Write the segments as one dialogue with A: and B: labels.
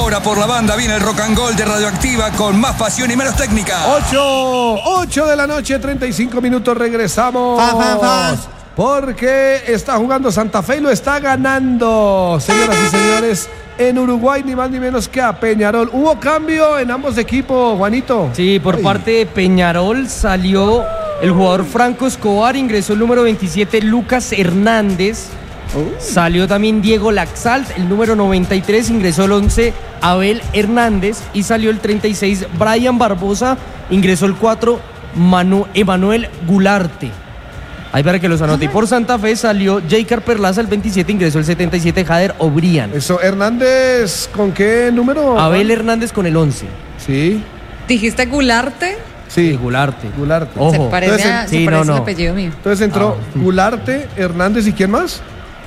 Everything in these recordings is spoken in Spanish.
A: Ahora por la banda viene el Rock and Roll de Radioactiva con más pasión y menos técnica.
B: 8 de la noche, 35 minutos, regresamos. Porque está jugando Santa Fe y lo está ganando. Señoras y señores, en Uruguay ni más ni menos que a Peñarol. ¿Hubo cambio en ambos equipos, Juanito?
C: Sí, por parte de Peñarol salió el jugador Franco Escobar, ingresó el número 27 Lucas Hernández. Salió también Diego Laxalt, el número 93, ingresó el 11 Abel Hernández y salió el 36 Brian Barbosa, ingresó el 4 Emanuel Gularte. Ahí para que los anote. Y por Santa Fe salió Jaker Perlaza, el 27, ingresó el 77 Jader O'Brien.
B: Eso, Hernández, ¿con qué número?
C: Abel Hernández con el 11.
B: Sí.
D: ¿Dijiste Gularte?
B: Sí,
C: Gularte.
B: Ojo.
D: Se parece,
B: Entonces,
D: el apellido mío.
B: Entonces entró Gularte, Hernández y ¿quién más?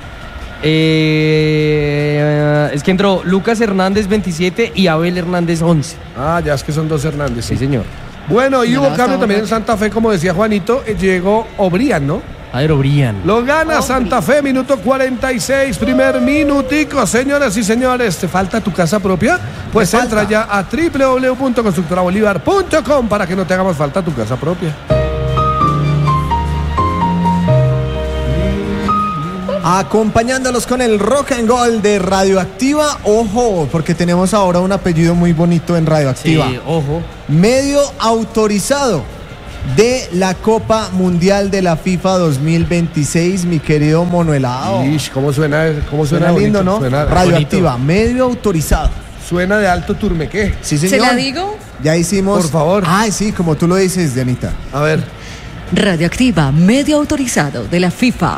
C: Es que entró Lucas Hernández 27 y Abel Hernández 11.
B: Ah, ya es que son dos Hernández.
C: Sí, señor.
B: Bueno, y hubo cambio también en Santa Fe, como decía Juanito, llegó O'Brien, ¿no?
C: Jader O'Brien.
B: Lo gana Santa Fe, minuto 46, primer minutico, señoras y señores. ¿Te falta tu casa propia? Pues entra ya a www.constructorabolívar.com para que no te hagamos falta tu casa propia.
E: Acompañándolos con el Rock and Roll de Radioactiva. Ojo, porque tenemos ahora un apellido muy bonito en Radioactiva.
C: Sí, ojo.
E: Medio autorizado de la Copa Mundial de la FIFA 2026, mi querido Mono Helado.
B: Ish, ¿cómo suena
E: lindo,
B: bonito,
E: ¿no?
B: Suena
E: Radioactiva,
B: bonito.
E: medio autorizado.
B: Suena de alto turmequé.
E: Sí, señor.
D: ¿Se la digo?
E: Ya hicimos.
B: Por favor.
E: Ay, sí, como tú lo dices, Dianita.
B: A ver.
D: Radioactiva, medio autorizado de la FIFA.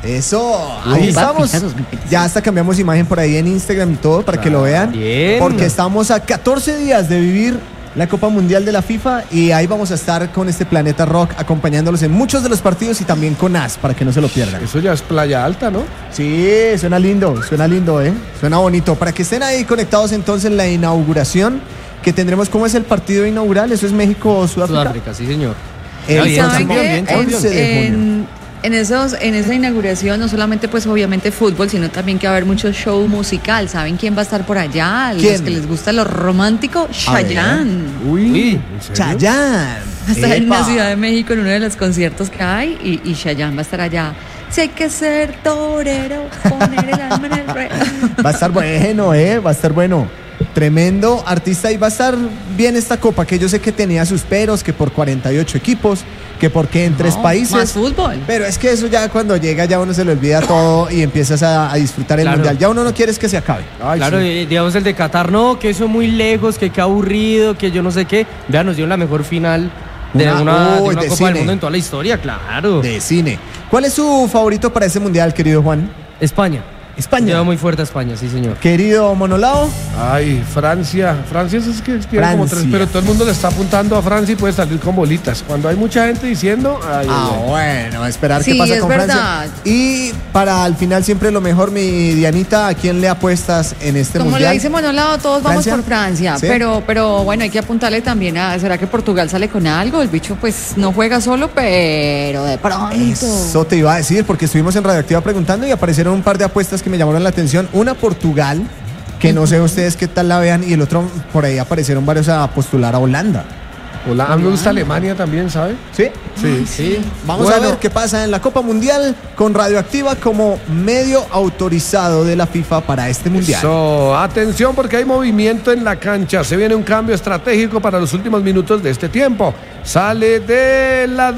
E: Eso, ahí estamos. Ya hasta cambiamos imagen por ahí en Instagram y todo para que lo vean.
C: Bien.
E: Porque estamos a 14 días de vivir la Copa Mundial de la FIFA y ahí vamos a estar con este Planeta Rock acompañándolos en muchos de los partidos y también con AS para que no se lo pierdan.
B: Eso ya es Playa Alta, ¿no?
E: Sí, suena lindo, suena bonito. Para que estén ahí conectados entonces en la inauguración que tendremos. ¿Cómo es el partido inaugural? ¿Eso es México-Sudáfrica?
C: Sudáfrica, sí, señor.
D: ¿Saben qué?
E: 11 de junio.
D: En esa inauguración no solamente pues obviamente fútbol, sino también que va a haber mucho show musical. ¿Saben quién va a estar por allá?
E: ¿Quién?
D: Los que les gusta lo romántico, Chayanne.
B: Uy,
E: Chayanne.
D: Está en
E: Epa.
D: la Ciudad de México en uno de los conciertos que hay y Chayanne va a estar allá. Si hay que ser torero, poner el alma en el ruedo.
E: Va a estar bueno, va a estar bueno. Tremendo artista y va a estar bien esta copa, que yo sé que tenía sus peros, que por 48 equipos, que porque en 3 países.
D: Más fútbol.
E: Pero es que eso ya cuando llega ya uno se le olvida todo y empiezas a disfrutar el mundial. Ya uno no quiere es que se acabe.
B: Ay,
C: Claro,
B: sí.
C: digamos el de Qatar, no, que eso muy lejos, que qué aburrido, que yo no sé qué. Vean, nos dio la mejor final de una
E: de
C: Copa
E: cine.
C: del Mundo en toda la historia, claro.
E: De cine. ¿Cuál es su favorito para ese mundial, querido Juan?
C: España.
E: España.
C: Lleva muy fuerte a España, sí, señor.
E: Querido Monolao.
B: Ay, Francia es que tiene como 3, pero todo el mundo le está apuntando a Francia y puede salir con bolitas. Cuando hay mucha gente diciendo,
E: Bueno, a esperar
D: Sí,
E: qué pasa
D: es
E: con
D: verdad.
E: Francia. Y para al final siempre lo mejor, mi Dianita, ¿a quién le apuestas en este
D: Como
E: mundial?
D: lo dice Monolado, todos vamos
E: ¿Francia?
D: por Francia,
E: Sí.
D: pero bueno, hay que apuntarle también a, ¿será que Portugal sale con algo? El bicho pues no juega solo, pero de pronto.
E: Eso te iba a decir, porque estuvimos en Radioactiva preguntando y aparecieron un par de apuestas que me llamaron la atención. Una, Portugal, que no sé ustedes qué tal la vean, y el otro, por ahí aparecieron varios a postular a Holanda.
B: hola, a mí me gusta Alemania también, ¿sabe?
E: ¿Sí?
B: Sí.
E: Vamos a ver qué pasa en la Copa Mundial con Radioactiva como medio autorizado de la FIFA para este mundial.
B: Eso, atención porque hay movimiento en la cancha. Se viene un cambio estratégico para los últimos minutos de este tiempo. Sale de la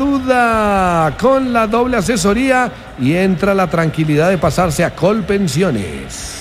B: duda con la doble asesoría y entra la tranquilidad de pasarse a Colpensiones.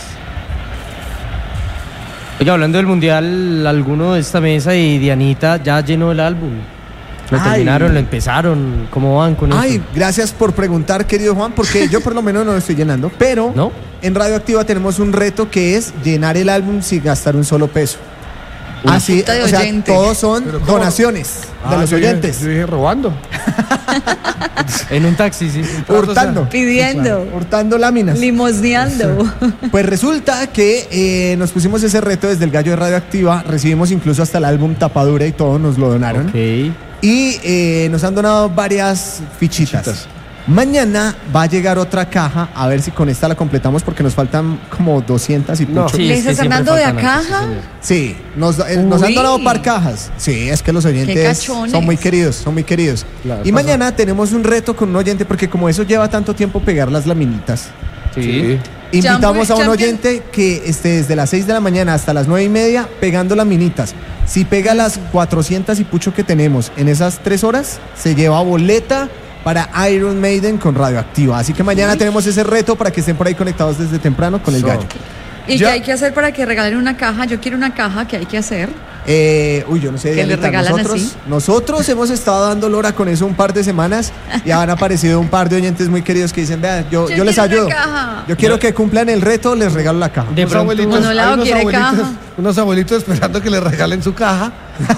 C: Oiga, hablando del mundial, alguno de esta mesa y Dianita ya llenó el álbum. Lo terminaron, lo empezaron. ¿Cómo van con eso?
E: Ay, gracias por preguntar, querido Juan, porque yo por lo menos no lo estoy llenando, pero
C: ¿No?
E: en Radioactiva tenemos un reto que es llenar el álbum sin gastar un solo peso. Así,
D: punta de
E: o sea,
D: oyente.
E: todos son
B: ¿Pero cómo?
E: donaciones de los
B: yo dije-
E: oyentes.
B: Yo dije robando.
C: En un taxi, sí.
E: Hurtando.
D: Pidiendo,
E: Hurtando láminas.
D: limosneando.
E: Pues resulta que nos pusimos ese reto desde el Gallo de Radioactiva. Recibimos incluso hasta el álbum Tapadura y todo, nos lo donaron.
C: Ok.
E: Y nos han donado varias fichitas. Mañana va a llegar otra caja, a ver si con esta la completamos porque nos faltan como 200 y
B: No.
E: pucho.
C: Sí,
D: ¿Le
C: es que
D: dices
C: siempre
D: Fernando de
C: faltan
D: a
C: antes,
D: caja?
C: señor.
E: Sí, nos han
D: Uy.
E: donado par cajas. Sí, es que los oyentes
D: cachones.
E: son muy queridos, son muy queridos.
B: Claro,
E: Y
B: pasa.
E: mañana tenemos un reto con un oyente porque como eso lleva tanto tiempo pegar las laminitas.
B: Sí.
E: Invitamos a un
D: Champion.
E: oyente que esté desde las 6 de la mañana hasta las 9:30 pegando laminitas. Si pega las 400 y pucho que tenemos en esas 3 horas, se lleva boleta para Iron Maiden con Radioactiva. Así que mañana tenemos ese reto para que estén por ahí conectados desde temprano con el gallo.
D: ¿Y
B: Ya.
D: qué hay que hacer para que regalen una caja? Yo quiero una caja, ¿qué hay que hacer?
E: Yo no sé,
D: ¿Que le
E: Dianita,
D: regalan
E: nosotros,
D: así?
E: nosotros hemos estado dando lora con eso un par de semanas y han aparecido un par de oyentes muy queridos que dicen, vea, yo les
D: quiero
E: ayudo.
D: una caja.
E: Yo quiero que cumplan el reto, les regalo la caja.
C: De
B: Unos
C: pronto,
B: abuelitos,
D: Monolao
B: hay unos
D: quiere
B: abuelitos,
D: caja.
B: unos abuelitos esperando que le regalen su caja.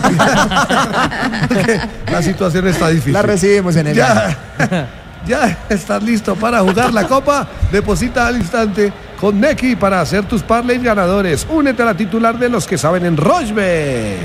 B: Porque la situación está difícil.
E: La recibimos en el gallo.
B: Ya estás listo para jugar la copa. Deposita al instante con Neki para hacer tus parlays ganadores. Únete a la titular de los que saben en Rochebet.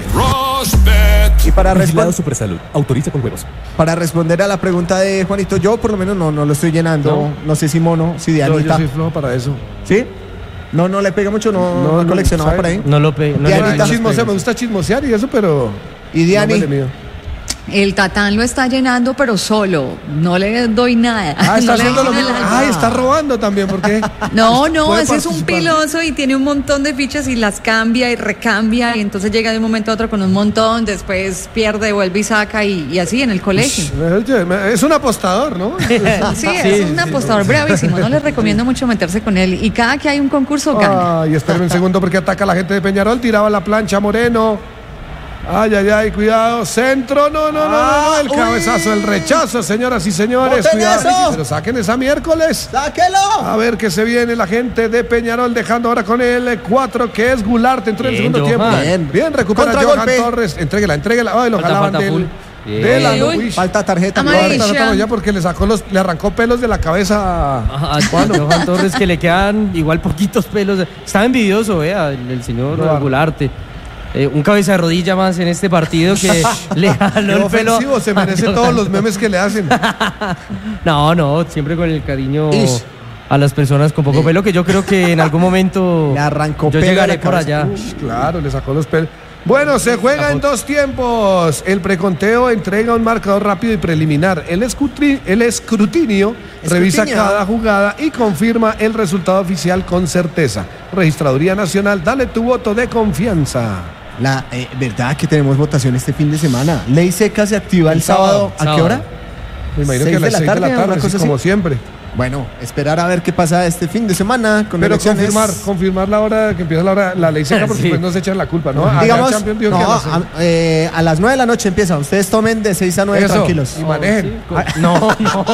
E: Y para,
F: Vigilado Supersalud. Autoriza con juegos.
E: para responder a la pregunta de Juanito, yo por lo menos no lo estoy llenando. No sé si Mono, si
B: Yo
E: Dianita.
B: soy flojo para eso.
E: ¿Sí? No le pega mucho, no coleccionaba
B: ¿sabe?
E: por ahí.
C: no lo pe... no
E: Dianita.
C: le- no lo
B: Chismosear, me
C: pegues.
B: gusta chismosear y eso, pero.
E: Y Diani.
B: no me le mido.
D: El tatán lo está llenando, pero solo. No le doy nada.
B: Ah, está
D: No le
B: haciendo lo
D: doy
B: mismo.
D: nada.
B: Ay, está robando también, ¿por qué?
D: No,
B: Puede
D: ese es un
B: participar.
D: piloso y tiene un montón de fichas y las cambia y recambia y entonces llega de un momento a otro con un montón, después pierde, vuelve y saca y así en el colegio.
B: Es un apostador, ¿no?
D: Sí, es un apostador bravísimo, no les recomiendo mucho meterse con él y cada que hay un concurso gana.
B: Ay, espérame un segundo porque ataca a la gente de Peñarol, tiraba la plancha Moreno. Ay, cuidado, centro, no, el cabezazo, el rechazo, señoras y señores,
E: ¡Boten
B: cuidado,
E: eso!
B: pero saquen esa miércoles.
E: ¡Sáquelo!
B: A ver qué se viene la gente de Peñarol, dejando ahora con el 4 que es Goulart, entró en el
C: Bien,
B: segundo
C: Johan.
B: tiempo. Bien, recupera
E: Contragolpe.
B: Johan Torres, entréguela, ay, lo
C: Falta,
B: jalaban
C: falta
B: del,
C: full. Bien.
B: de la
D: Uy,
B: uy,
E: Falta tarjeta.
D: Amarilla.
B: ahorita ya porque le arrancó pelos de la cabeza
C: Ajá, Johan Torres, que le quedan igual poquitos pelos. Estaba envidioso, el señor
B: Claro.
C: Goularte. Un cabeza de rodilla más en este partido que le jaló
B: Qué
C: el pelo.
B: ofensivo, se merece todos los memes que le hacen.
C: No, siempre con el cariño
E: Ish.
C: a las personas con poco pelo, que yo creo que en algún momento
E: Le arrancó
C: yo
E: pelo
C: llegaré
E: de la
C: por
E: cabeza.
C: allá.
B: Claro, le sacó los pelos. Bueno, se juega en 2 tiempos. El preconteo entrega un marcador rápido y preliminar. El escrutinio revisa cada jugada y confirma el resultado oficial con certeza. Registraduría Nacional, dale tu voto de confianza.
E: Verdad que tenemos votación este fin de semana. Ley seca se activa el sábado. ¿A qué
C: sábado.
E: hora?
B: Me imagino
E: 6
B: que a las
E: de la
B: 6 de la
E: tarde,
B: tarde,
E: una cosa
B: sí, como
E: así.
B: siempre.
E: Bueno, esperar a ver qué pasa este fin de semana con
B: Pero
E: elecciones.
B: confirmar la hora que empieza la ley seca, porque
C: Sí.
B: después no se echan la culpa, ¿no? Allá
E: Digamos,
B: Champions dijo que
E: no,
B: a las 6.
E: a las 9 de la noche empieza. Ustedes tomen de 6 a 9
B: Eso,
E: tranquilos.
B: y manejen.
C: No.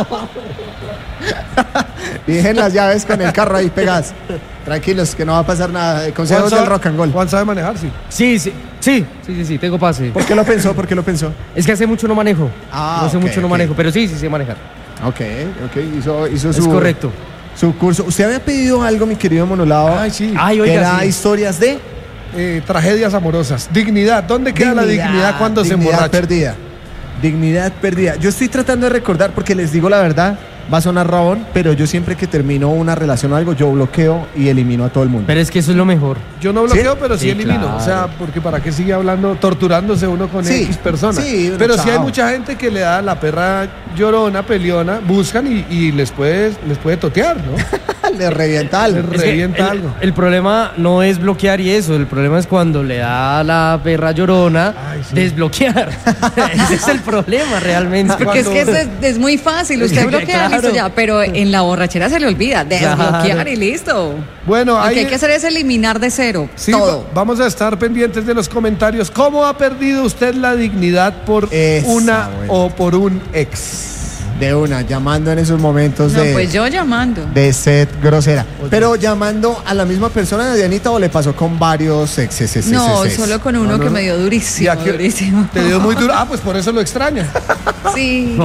E: Dejen las llaves con el carro ahí pegadas. Tranquilos, que no va a pasar nada. Consejos del rock and roll.
B: Juan sabe manejar, sí.
C: Sí, tengo pase.
E: ¿Por qué lo pensó? ¿Por qué lo pensó?
C: Es que hace mucho no manejo.
E: Ah,
C: no hace
E: ok,
C: mucho no
E: ok.
C: manejo, pero sí sé manejar.
E: Ok. Hizo
C: Es
E: su,
C: correcto.
E: su curso. ¿Usted había pedido algo, mi querido Monolao?
B: Ay, sí.
C: Ay,
E: que
C: oiga,
E: era
C: sí.
E: historias de
B: Tragedias amorosas. Dignidad. ¿Dónde queda la dignidad cuando se
E: dignidad
B: emborracha?
E: perdida. Dignidad perdida. Yo estoy tratando de recordar porque les digo la verdad, va a sonar rabón, pero yo siempre que termino una relación o algo, yo bloqueo y elimino a todo el mundo.
C: Pero es que eso es lo mejor.
B: Yo no bloqueo,
E: ¿Sí?
B: pero sí
C: Sí,
B: elimino.
C: claro.
B: O sea, porque para qué sigue hablando, torturándose uno con
E: Sí,
B: X personas.
E: sí, uno,
B: pero sí hay
E: chao.
B: mucha gente que le da la perra llorona, peleona, buscan y les puede totear, ¿no?
E: Le revienta algo.
B: Le
C: Es que
B: revienta algo.
C: El problema no es bloquear y eso, el problema es cuando le da la perra llorona,
B: Ay, sí.
C: desbloquear. Ese es el problema realmente.
D: Porque es que es muy fácil, usted bloquea,
C: Claro.
D: listo ya, pero en la borrachera se le olvida, desbloquear
C: Claro.
D: y listo.
B: Bueno,
D: Lo que
B: ahí
D: hay que hacer es eliminar de cero
B: sí,
D: todo.
B: vamos a estar pendientes de los comentarios. ¿Cómo ha perdido usted la dignidad por
E: Esa,
B: una
E: bueno.
B: o por un ex?
E: De una, llamando en esos momentos
D: No,
E: de,
D: pues yo llamando.
E: de sed grosera. Pero llamando a la misma persona de Dianita o le pasó con varios exes.
D: No, solo con uno
B: No,
D: que
B: no.
D: me dio
B: ¿Y
D: durísimo,
B: a qué-
D: durísimo.
B: Te dio muy duro. Ah, pues por eso lo extraña.
D: Sí.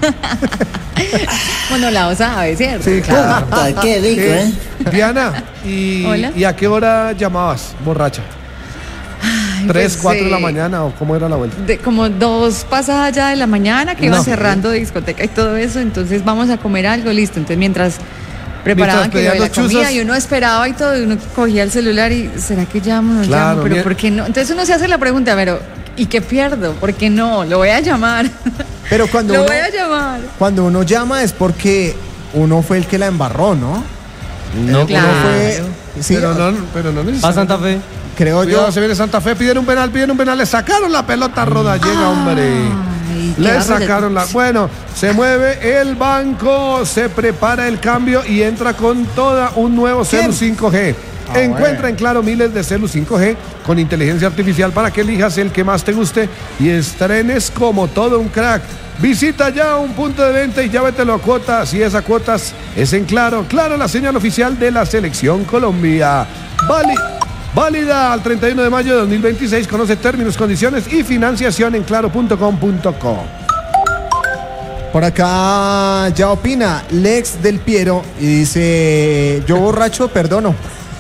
D: Bueno, la sabe, ¿cierto?
B: Sí, claro.
G: Qué rico, ¿eh?
B: Diana,
D: Hola.
B: ¿y a qué hora llamabas borracha?
D: Ay,
B: 3,
D: pues,
B: 4 de la mañana, ¿o cómo era la vuelta?
D: Como 2 pasadas ya de la mañana que iban
B: No.
D: cerrando de discoteca y todo eso, entonces vamos a comer algo, listo. Entonces mientras preparaban que
B: pedían
D: lo de la
B: los chuzos.
D: comida y uno esperaba y todo, y uno cogía el celular y ¿será que llamo o no
B: Claro,
D: llamo? Pero
B: bien.
D: ¿por qué no? Entonces uno se hace la pregunta, pero ¿y qué pierdo? ¿Por qué no? Lo voy a llamar.
E: Pero cuando
D: Lo
E: uno,
D: voy a llamar.
E: cuando uno llama es porque uno fue el que la embarró, ¿no?
C: No,
D: claro.
E: Uno fue, sí,
B: pero no
C: a
B: necesariamente.
C: Santa Fe.
E: creo
B: Cuidado,
E: yo.
B: se viene Santa Fe, piden un penal, le sacaron la pelota Rodallega, hombre.
D: Ay, qué
B: Le
D: arroyo.
B: sacaron la... Bueno, se mueve el banco, se prepara el cambio y entra con toda un nuevo Celu 5G. Encuentra en Claro miles de Celu 5G con inteligencia artificial para que elijas el que más te guste y estrenes como todo un crack. Visita ya un punto de venta y llévatelo a cuotas. Y esa cuotas es en Claro. Claro, la señal oficial de la Selección Colombia. Válida al 31 de mayo de 2026. Conoce términos, condiciones y financiación en claro.com.co.
E: Por acá ya opina Lex del Piero y dice, yo borracho perdono.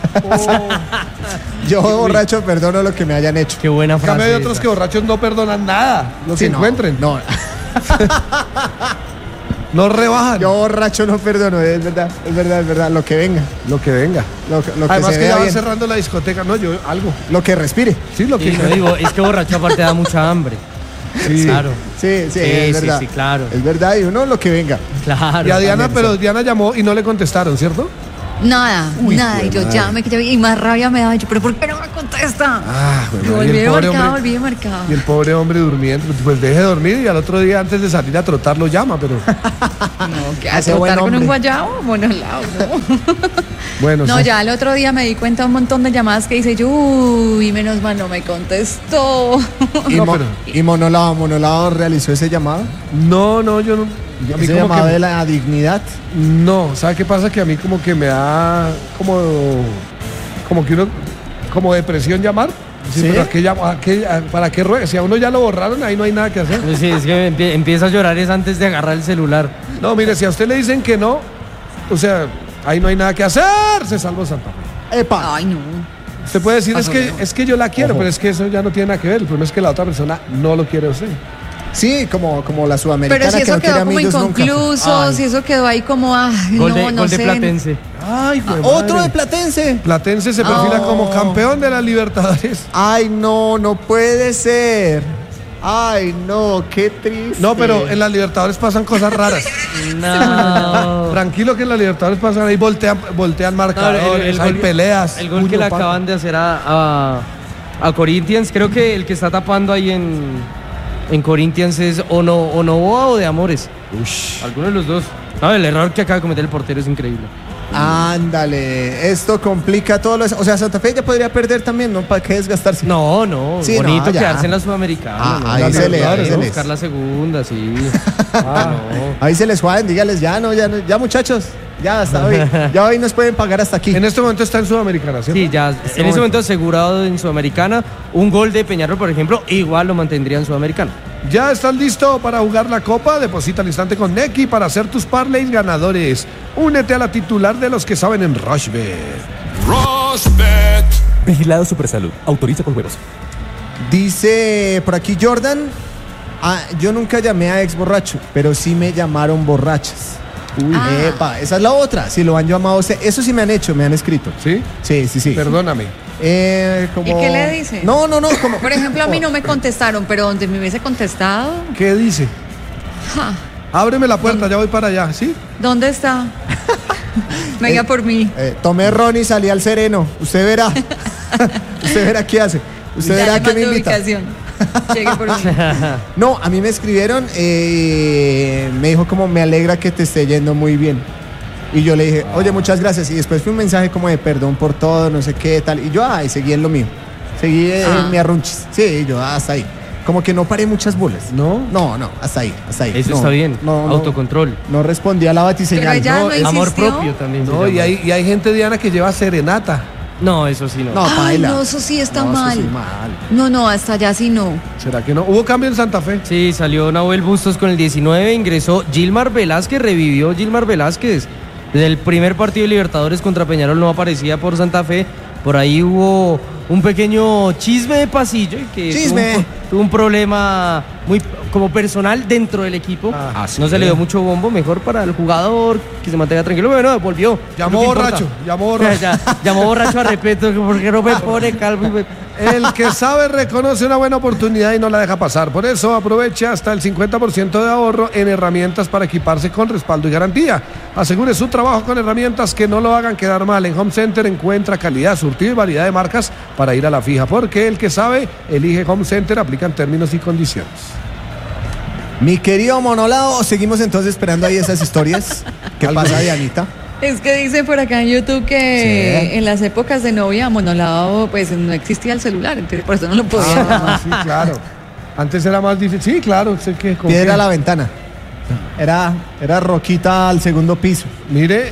E: Yo borracho perdono lo que me hayan hecho.
C: Qué buena
B: En
C: frase.
B: cambio hay otros
C: esa.
B: que borrachos no perdonan nada. Los
E: Sí,
B: que
E: no,
B: encuentren.
E: No,
B: No rebajan.
E: yo borracho no perdono, es verdad, lo que venga.
B: Lo que venga.
E: Lo que
B: Además
E: se
B: que
E: vea
B: ya van
E: bien,
B: cerrando la discoteca. No, yo algo.
E: lo que respire.
B: Sí, lo que
C: Sí, no digo, es que borracho aparte da mucha hambre.
B: Sí.
C: Claro.
E: Sí, es
C: Sí,
E: verdad.
C: sí, claro.
E: Es verdad, y uno lo que venga.
C: Claro.
B: Y a Diana,
E: también,
B: pero
E: sí.
B: Diana llamó y no le contestaron, ¿cierto?
D: Nada,
B: Uy,
D: nada.
B: jue
D: Y yo
B: madre.
D: llame, y más rabia me daba. Yo, pero ¿por qué no me contesta?
B: Ah,
D: Y volví de marcado.
B: Y el pobre hombre durmiendo. Pues deje de dormir y al otro día antes de salir a trotar lo llama, pero
D: No, que a
E: Ese buen
D: trotar con
E: hombre.
D: un guayabo, monolao, ¿no?
B: bueno.
D: No,
B: sí.
D: ya el otro día me di cuenta de un montón de llamadas que dice yo, uy, menos mal no me contestó.
E: Y,
B: No, pero-
E: y Monolado realizó ese llamado.
B: No, yo no. A mí
E: Ese
B: como
E: llamado
B: que
E: de la dignidad.
B: no, ¿sabe qué pasa? Que a mí como que me da como que uno como depresión llamar. Sí,
E: ¿Sí?
B: pero ¿para qué ruega? Si a uno ya lo borraron, ahí no hay nada que hacer.
C: Sí, es que empieza a llorar es antes de agarrar el celular.
B: No, mire, si a usted le dicen que no, o sea, ahí no hay nada que hacer, se salvó Santa Fe.
E: Epa.
D: Ay, no.
B: Usted puede decir, es que yo la quiero,
E: Ojo.
B: pero es que eso ya no tiene nada que ver. El problema es que la otra persona no lo quiere a usted.
E: Sí, como la sudamericana
D: Pero si
E: que
D: eso
E: no quiere
D: quedó como
E: amigos nunca.
D: inconcluso,
C: Ay.
D: si eso quedó ahí como, ay,
C: Gol
D: no, no
C: de
D: sé.
C: Platense.
B: Ay, güey,
E: Otro
B: madre.
E: de Platense.
B: Platense se perfila como campeón de la Libertadores.
E: Ay, no puede ser. Ay, no, qué triste.
B: No, pero en la Libertadores pasan cosas raras.
C: No.
B: Tranquilo que en la Libertadores pasan ahí, voltean marcadores, hay peleas.
C: El gol
B: puño,
C: que le
B: pato.
C: acaban de hacer a Corinthians, creo que el que está tapando ahí en Corinthians es o Novoa o de Amores. Alguno de los dos. No, el error que acaba de cometer el portero es increíble.
E: Ándale, esto complica todo. O sea, Santa Fe ya podría perder también, ¿no? ¿Para qué desgastarse?
C: No,
E: Sí,
C: bonito
E: no, ya.
C: quedarse en la Sudamericana.
E: Ah,
C: ¿no?
E: ahí
C: La
E: se le-
C: Libertadores,
E: ahí se
C: ¿no?
E: les-
C: Buscar la segunda, sí. Ah, no.
E: Ahí se les juegan, dígales ya, ya muchachos, ya hasta hoy. Ya hoy nos pueden pagar hasta aquí.
B: En este momento está en Sudamericana, ¿cierto?
C: Sí, ya en ese momento asegurado en Sudamericana. Un gol de Peñarol, por ejemplo, igual lo mantendría en Sudamericana.
B: ¿Ya estás listo para jugar la Copa? Deposita al instante con Nequi para hacer tus parlays ganadores. Únete a la titular de los que saben en Rushbet.
F: Vigilado Supersalud. Autoriza con juegos.
E: Dice por aquí Jordan, yo nunca llamé a ex borracho, pero sí me llamaron borrachas. Uy, epa, esa es la otra. Si lo han llamado a usted, eso sí me han hecho, me han escrito.
B: ¿Sí?
E: Sí.
B: Perdóname.
E: Como...
D: ¿Y qué le dice?
E: No, como...
D: Por ejemplo, a mí no me contestaron, pero donde me hubiese contestado,
B: ¿Qué dice?
D: ja,
B: Ábreme la puerta, ya voy para allá, ¿sí?
D: ¿dónde está? Venga por mí.
E: Tomé ron y salí al sereno. Usted verá. Usted verá qué hace. Usted
D: Ya
E: verá
D: le
E: qué me
D: mando
E: invita.
D: ubicación. Llegue por mí.
E: No, a mí me escribieron, me dijo como me alegra que te esté yendo muy bien. Y yo le dije, oye, muchas gracias. Y después fue un mensaje como de perdón por todo, no sé qué, tal. Y yo, seguí en lo mío. Seguí en mi arrunchis. Sí, yo, hasta ahí. Como que no paré muchas bolas.
B: ¿No?
E: No, hasta ahí.
C: Eso
E: No,
C: está bien.
E: no.
C: Autocontrol.
E: No respondí a la
D: Pero
E: batiseñal.
D: ella no
C: Amor
D: insistió.
C: propio también. se
B: No,
C: llama.
B: y hay gente, Diana, que lleva serenata.
C: No, eso sí no.
E: No,
D: Ay,
E: paila.
D: no, eso sí está
E: No, eso
D: mal.
E: sí, mal.
D: No, hasta allá sí no.
B: ¿Será que no? ¿Hubo cambio en Santa Fe?
C: Sí, salió Nahuel Bustos con el 19, ingresó Gilmar Velázquez, revivió Gilmar Velázquez. Desde el primer partido de Libertadores contra Peñarol no aparecía por Santa Fe. Por ahí hubo un pequeño chisme de pasillo y que tuvo un problema muy como personal dentro del equipo. No se le dio mucho bombo, mejor para el jugador que se mantenga tranquilo. Bueno, volvió.
B: Llamó borracho.
C: Llamó borracho a Repeto, porque no me pone calvo.
B: El que sabe reconoce una buena oportunidad y no la deja pasar. Por eso aproveche hasta el 50% de ahorro en herramientas para equiparse con respaldo y garantía. Asegure su trabajo con herramientas que no lo hagan quedar mal. En Home Center encuentra calidad, surtido y variedad de marcas para ir a la fija. Porque el que sabe, elige Home Center, aplican términos y condiciones.
E: Mi querido Monolao, seguimos entonces esperando ahí esas historias. ¿Qué pasa, Dianita?
D: Es que dice por acá en YouTube que en las épocas de novia, Monolao, pues no existía el celular, entonces por eso no lo podía.
B: Sí, claro. Antes era más difícil. Sí, claro. Sé que
E: Piedra a la ventana. Era roquita al segundo piso.
B: Mire,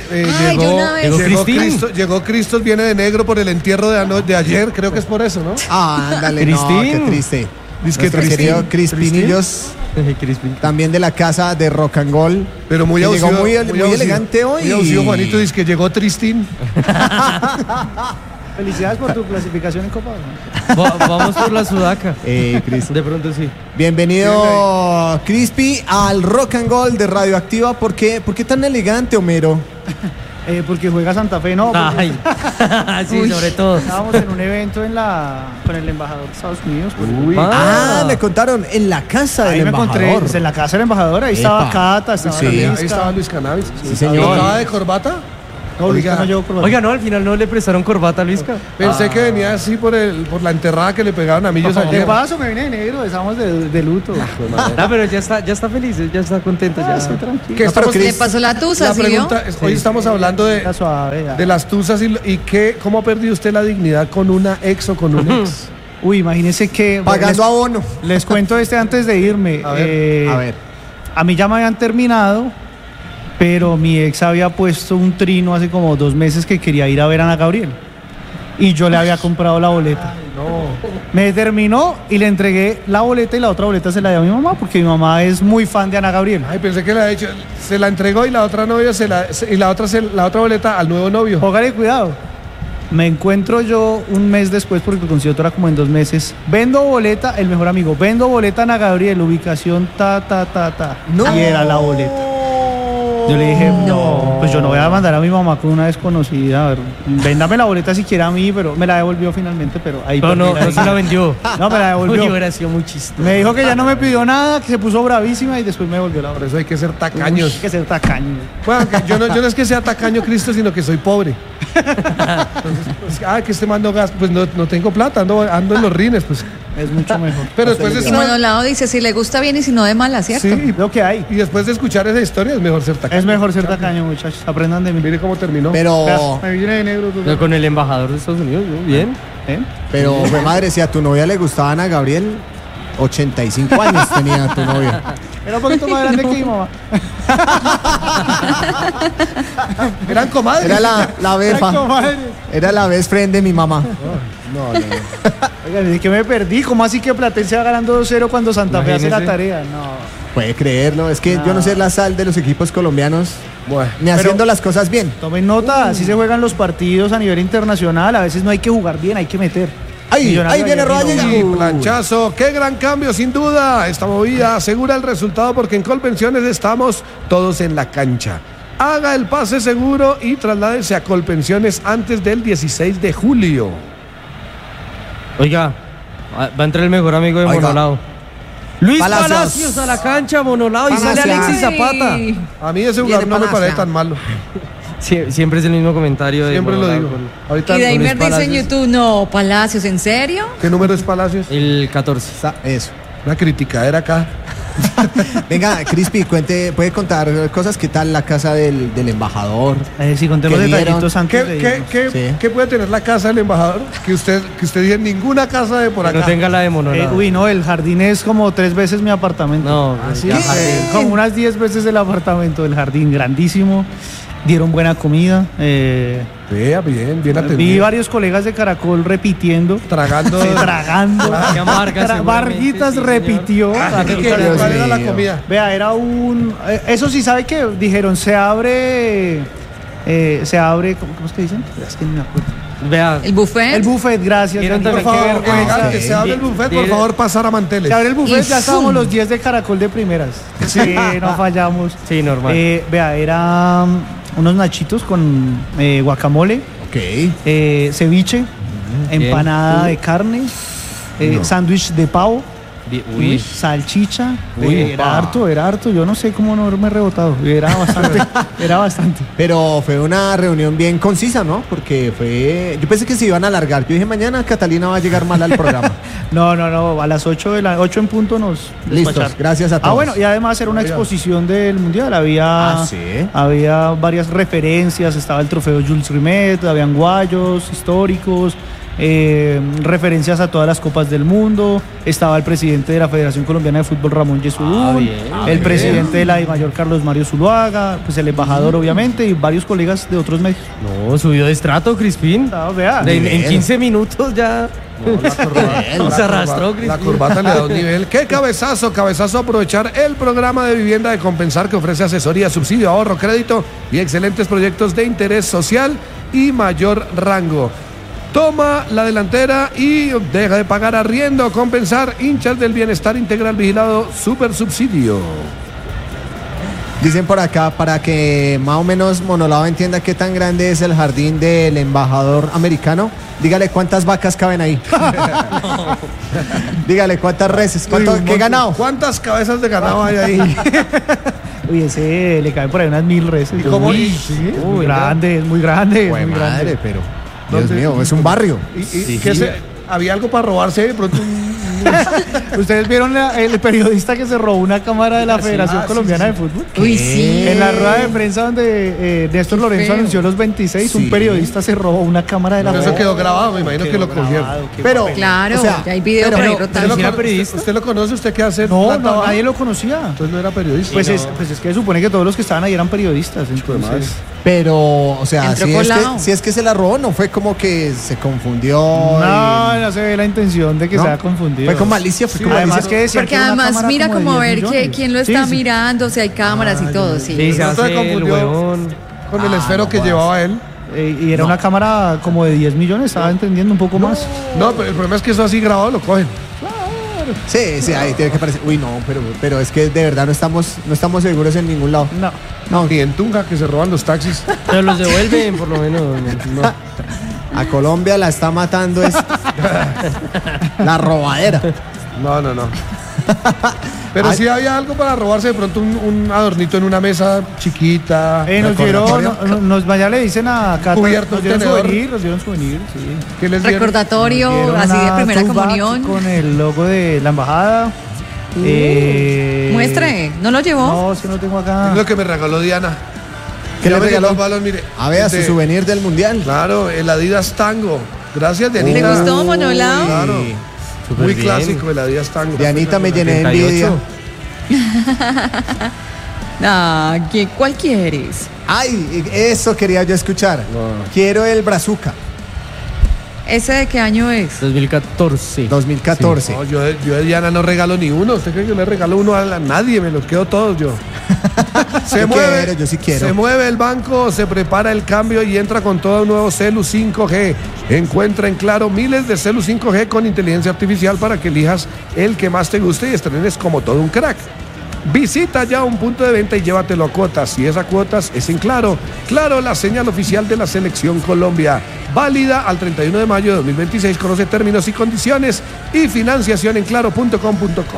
B: llegó Cristo, viene de negro por el entierro de ayer, creo que es por eso, ¿no?
E: Ándale, no, qué triste. Nuestro querido Crispinillos, también de la casa de Rock and Roll.
B: Pero muy
E: llegó muy elegante hoy.
B: Muy auxilio, Juanito, dice que llegó Tristín.
G: Felicidades por tu clasificación en Copa.
C: Vamos por la Sudaca.
E: Cristo.
C: De pronto sí.
E: Bienvenido, Crispy, al Rock and Roll de Radioactiva. ¿Por qué tan elegante, Homero?
G: Porque juega Santa Fe, ¿no?
C: Sí, sobre todo.
G: Estábamos en un evento con el embajador de Estados Unidos.
E: Me contaron, en la casa del embajador.
G: Me encontré, en la casa del embajador, ahí estaba Cata,
B: ahí estaba Luis Cannabis.
E: Sí, señor.
B: ¿Estaba de corbata?
G: No, Luisca no llevó corbata.
C: Oiga, no, al final no le prestaron corbata a Luisca.
B: Pensé que venía así por la enterrada que le pegaron a Millos ayer.
G: ¿Qué pasó? Me vine de negro, estábamos de luto.
C: Pero ya está feliz, ya está contento. Ya
G: estoy tranquilo.
D: Le pasó la tusa, ¿sí vio?
B: Hoy estamos hablando de las tusas y ¿cómo ha perdido usted la dignidad con una ex o con un ex?
G: Uy, imagínense que...
E: Pagando abono.
G: Les cuento antes de irme.
B: A ver.
G: A mí ya me habían terminado, pero mi ex había puesto un trino hace como 2 meses que quería ir a ver a Ana Gabriel. Y yo le había comprado la boleta. Me terminó y le entregué la boleta y la otra boleta se la dio a mi mamá porque mi mamá es muy fan de Ana Gabriel.
B: Ay, pensé que se la entregó y la otra novia la otra boleta al nuevo novio.
G: Póngale cuidado. Me encuentro yo un mes después porque el concierto era como en 2 meses. Vendo boleta, el mejor amigo. Vendo boleta Ana Gabriel, ubicación
E: No.
G: Y era la boleta. Yo le dije, no, pues yo no voy a mandar a mi mamá con una desconocida. A ver, véndame la boleta si quiere a mí, pero me la devolvió finalmente, pero ahí
C: no se la vendió.
G: No, me la devolvió.
C: Uy, hubiera sido muy chistoso.
G: Me dijo que ya no me pidió nada, que se puso bravísima y después me devolvió la boleta.
B: Por eso hay que ser tacaños.
G: Hay que ser tacaños.
B: Bueno, yo no es que sea tacaño, Cristo, sino que soy pobre. Entonces, que este mando gas, pues no tengo plata, ando en los rines, pues.
G: Es mucho mejor.
B: Pero después de
D: Y Monolao dice, si le gusta bien y si no de mala, ¿cierto?
B: Sí,
G: lo que hay.
B: Y después de escuchar esa historia es mejor ser tacaño.
G: Es mejor ser tacaño, muchachos. Aprendan de mí.
B: Mire cómo terminó.
E: Pero
G: me vine de negro.
C: Con el embajador de Estados Unidos, ¿no? Bien.
E: Pero, madre, si a tu novia le gustaba Ana Gabriel, 85 años tenía tu novia.
G: Era un poquito más grande que mi mamá.
B: Eran comadres.
E: Era la befa. Era la best friend de mi mamá.
B: No.
G: Oiga, desde que me perdí. ¿Cómo así que Platense va ganando 2-0 cuando Santa Fe hace la tarea? No.
E: Puede creerlo. Es que yo no sé la sal de los equipos colombianos.
B: Bueno,
E: ni haciendo las cosas bien.
G: Tomen nota, así se juegan los partidos a nivel internacional. A veces no hay que jugar bien, hay que meter.
E: Ahí viene Rodríguez.
B: Planchazo, qué gran cambio, sin duda. Esta movida asegura el resultado porque en Colpensiones estamos todos en la cancha. Haga el pase seguro y trasládese a Colpensiones antes del 16 de julio.
C: Oiga, va a entrar el mejor amigo de Monolao. Luis Palacios a la cancha, Monolao, y sale Alexis Zapata.
B: A mí ese jugador no me parece tan malo.
C: Siempre es el mismo comentario.
B: Siempre lo digo.
D: Ahorita y Daimer dice en YouTube, no, Palacios, ¿en serio?
B: ¿Qué número es Palacios?
C: El 14.
E: Eso.
B: Una criticadera acá.
E: Venga, Crispy, puede contar cosas. ¿Qué tal la casa del embajador?
G: Sí, contemos detallitos antes
B: ¿Qué puede tener la casa del embajador? Que usted diga ninguna casa de por acá.
C: No tenga la de Monolao.
G: No, el jardín es como 3 veces mi apartamento.
C: No,
B: ¿así?
G: Como unas 10 veces el apartamento, el jardín grandísimo. Dieron buena comida.
B: Vea, bien atendido.
G: Vi varios colegas de Caracol repitiendo.
B: Tragando.
G: Varguitas repitió.
B: ¿Cuál era la comida?
G: Vea, era eso sí, ¿sabe qué? Dijeron, se abre, ¿cómo es que dicen? Es que no me acuerdo.
C: Vea.
D: El buffet.
G: El buffet, gracias.
C: Vieron
G: Dani,
C: también
G: qué
C: que
G: vergüenza.
B: Oiga, que se abre el buffet, por favor, pasar a manteles.
G: Se abre el buffet,
D: Y
G: ya estábamos
D: ¡fum!
G: los 10 de Caracol de primeras. Sí, no fallamos.
C: Sí, normal.
G: Vea, eran unos nachitos con guacamole,
E: Ok.
G: ceviche, empanada de carne, sándwich de pavo,
C: Uy.
G: salchicha.
C: Uy,
G: Era harto. Yo no sé cómo no haberme rebotado. Era bastante.
E: Pero fue una reunión bien concisa, ¿no? Porque yo pensé que se iban a alargar. Yo dije, mañana Catalina va a llegar mal al programa.
G: No, a las 8 en punto nos
E: Listos,
G: despacharon.
E: gracias a todos.
G: Bueno, y además era una exposición del Mundial.
E: ¿sí?
G: Había varias referencias, estaba el trofeo Jules Rimet, habían guayos históricos, referencias a todas las copas del mundo, estaba el presidente de la Federación Colombiana de Fútbol, Ramón Yesudún, el presidente de la DIMAYOR, Carlos Mario Zuluaga, pues el embajador obviamente y varios colegas de otros medios.
C: No, subió de estrato, Crispín.
G: Vea.
C: En 15 minutos ya. Se arrastró, Crispín.
B: La corbata le da un nivel. ¡Qué cabezazo! Cabezazo aprovechar el programa de vivienda de Compensar que ofrece asesoría, subsidio, ahorro, crédito y excelentes proyectos de interés social y mayor rango. Toma la delantera y deja de pagar arriendo. Compensar, hinchas del bienestar integral vigilado, super subsidio.
E: Dicen por acá, para que más o menos Monolao entienda qué tan grande es el jardín del embajador americano, dígale cuántas vacas caben ahí. Dígale cuántas reses, qué ganado.
B: ¿Cuántas cabezas de ganado hay ahí?
G: Uy, ese le caen por ahí unas 1000 reses.
B: ¿Cómo?
G: Uy,
B: ¿Sí?
G: muy grande, es muy grande.
E: Güey,
G: muy grande.
E: madre, pero Dios mío, es un barrio.
B: ¿Había algo para robarse de pronto?
G: ¿Ustedes vieron el periodista que se robó una cámara de la Federación Colombiana de Fútbol?
D: Uy, sí.
G: En la rueda de prensa donde Néstor Lorenzo
D: feo.
G: anunció los 26, un periodista se robó una cámara de la
B: Pero eso quedó grabado, me imagino que lo cogieron.
E: Pero,
D: Claro,
E: o sea,
D: ya hay video
E: pero-
D: por ahí
B: ¿Usted
D: rotando.
B: lo, ¿Usted lo conoce? ¿Usted qué hace?
G: No,
B: ¿Planta baja?
G: nadie lo conocía.
B: Entonces no era periodista.
G: Pues es que se supone que todos los que estaban ahí eran periodistas. Entonces,
E: Pero, o sea,
D: Entró
E: si
D: colado.
E: es que se la robó, no fue como que se confundió.
G: no se ve la intención de que
E: ¿No?
G: se haya confundido.
E: Fue con malicia, fue con
G: Además
E: malicia.
G: que decían
D: Porque
G: que una
D: además
G: cámara
D: mira
G: de
D: como
G: 10
D: ver
G: millones.
D: quién lo
G: Sí,
D: está
G: sí.
D: mirando, si hay cámaras y todo, sí.
C: Sí, se
B: No se
C: hace el
B: confundió
C: huevón.
B: con el esfero que llevaba él.
G: Y era una cámara como de 10 millones, estaba entendiendo un poco más.
B: No, pero el problema es que eso así grabado lo cogen.
E: Sí, ahí tiene que parecer. Uy, no, pero es que de verdad no estamos seguros en ningún lado.
G: No.
B: No, ni en Tunja que se roban los taxis.
C: Pero los devuelven, por lo menos. No.
E: A Colombia la está matando es la robadera.
B: No. Pero sí había algo para robarse de pronto un adornito en una mesa chiquita.
G: Nos dieron, vaya le dicen a Cata,
B: Cubierto,
G: nos dieron
B: tenedor.
G: souvenir, sí.
B: ¿Qué les dieron?
D: Recordatorio,
G: Dieron
D: así de
G: una
D: primera
G: tote bag
D: comunión.
G: con el logo de la embajada.
D: Muestre, ¿no lo llevó?
G: No, es que no tengo acá.
B: Es lo que me regaló Diana.
E: ¿Qué
B: Ya
E: le
B: me llegó
E: regaló?
B: el balón, mire.
E: A ver, a su souvenir del mundial.
B: Claro, el Adidas Tango. Gracias, Dianita.
D: ¿Le gustó, Monolao?
B: Claro.
C: Súper
B: Muy
C: bien.
B: clásico el Adidas Tango.
E: Dianita me llené de
C: 38.
E: envidia.
D: ¿Cuál quieres?
E: Ay, eso quería yo escuchar. Quiero el Brazuca
D: ¿Ese de qué año es?
C: 2014.
E: 2014.
B: No, yo de Diana no regalo ni uno. ¿Usted cree que yo le regalo uno a nadie? Me los quedo todos yo.
E: Yo quiero, yo sí quiero.
B: Se mueve el banco, se prepara el cambio y entra con todo un nuevo Celu 5G. Encuentra en Claro miles de Celu 5G con inteligencia artificial para que elijas el que más te guste y estrenes como todo un crack. Visita ya un punto de venta y llévatelo a cuotas. Si es a cuotas, es en Claro. Claro, la señal oficial de la Selección Colombia. Válida al 31 de mayo de 2026. Conoce términos y condiciones y financiación en claro.com.co.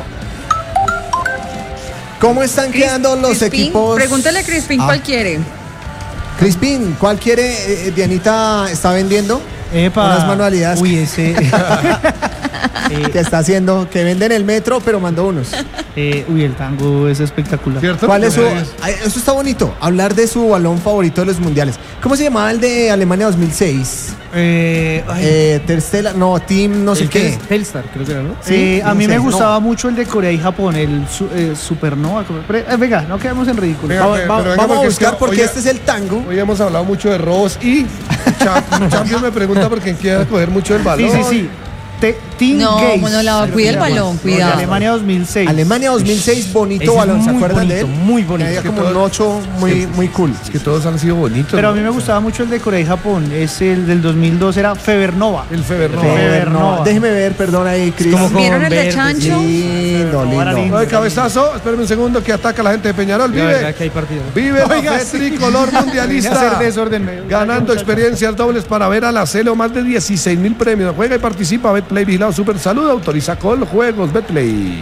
E: ¿Cómo están quedando los
D: Crispín,
E: equipos?
D: Pregúntale a Crispín cuál quiere.
E: Crispín, ¿cuál quiere? Dianita está vendiendo unas manualidades
G: Uy, ese.
E: que está haciendo, que vende en el metro, pero mandó unos.
G: El tango es espectacular.
B: ¿Cierto?
E: ¿Cuál es su? Ay, eso está bonito. Hablar de su balón favorito de los mundiales. ¿Cómo se llamaba el de Alemania 2006? Ter Stella, no, Team, no sé
C: El
E: qué.
C: Telstar, creo que era, ¿no?
E: Sí,
G: a mí
E: no
G: me
E: sé,
G: gustaba mucho el de Corea y Japón, el Supernova. Venga, no quedemos en ridículo.
B: Venga, pero venga,
E: Vamos a
B: porque es que
E: buscar porque
B: hoy-
E: este es el tango.
B: Hoy hemos hablado mucho de robos y Champion me pregunta por quién quiere coger mucho el balón.
G: Sí. Team
D: No,
G: Gaze.
D: Monolao, cuida el balón,
G: De
D: cuidado.
G: Alemania 2006.
E: Alemania 2006, bonito
C: Ese es
E: balón, ¿se
C: muy
E: acuerdan de él?
C: bonito, muy bonito.
E: Que había
B: Es que
E: como un
B: todo-
E: 8 muy cool.
B: Es que todos han sido bonitos.
G: Pero a
B: ¿no?
G: mí me gustaba mucho el de Corea y Japón. Es el del 2002, era Febernova.
B: El Febernova.
G: Febernova.
E: Déjeme ver, perdón ahí, Cris.
C: como
D: ¿Vieron el de
C: verde,
D: Chancho?
E: Lindo,
G: Era
E: lindo.
G: lindo.
B: Oye, cabezazo, espérame un segundo que ataca a la gente de Peñarol.
C: Ya, verdad
B: Vive,
C: que hay partido.
B: vive
G: Oiga,
B: la fe
G: sí.
B: tricolor
G: Vine a
B: mundialista.
G: hacer desorden,
B: Ganando experiencias dobles para ver a la Celo, más de 16.000 premios. Juega y participa. Betplay, vigilado, Super Salud, autoriza con juegos. Betplay.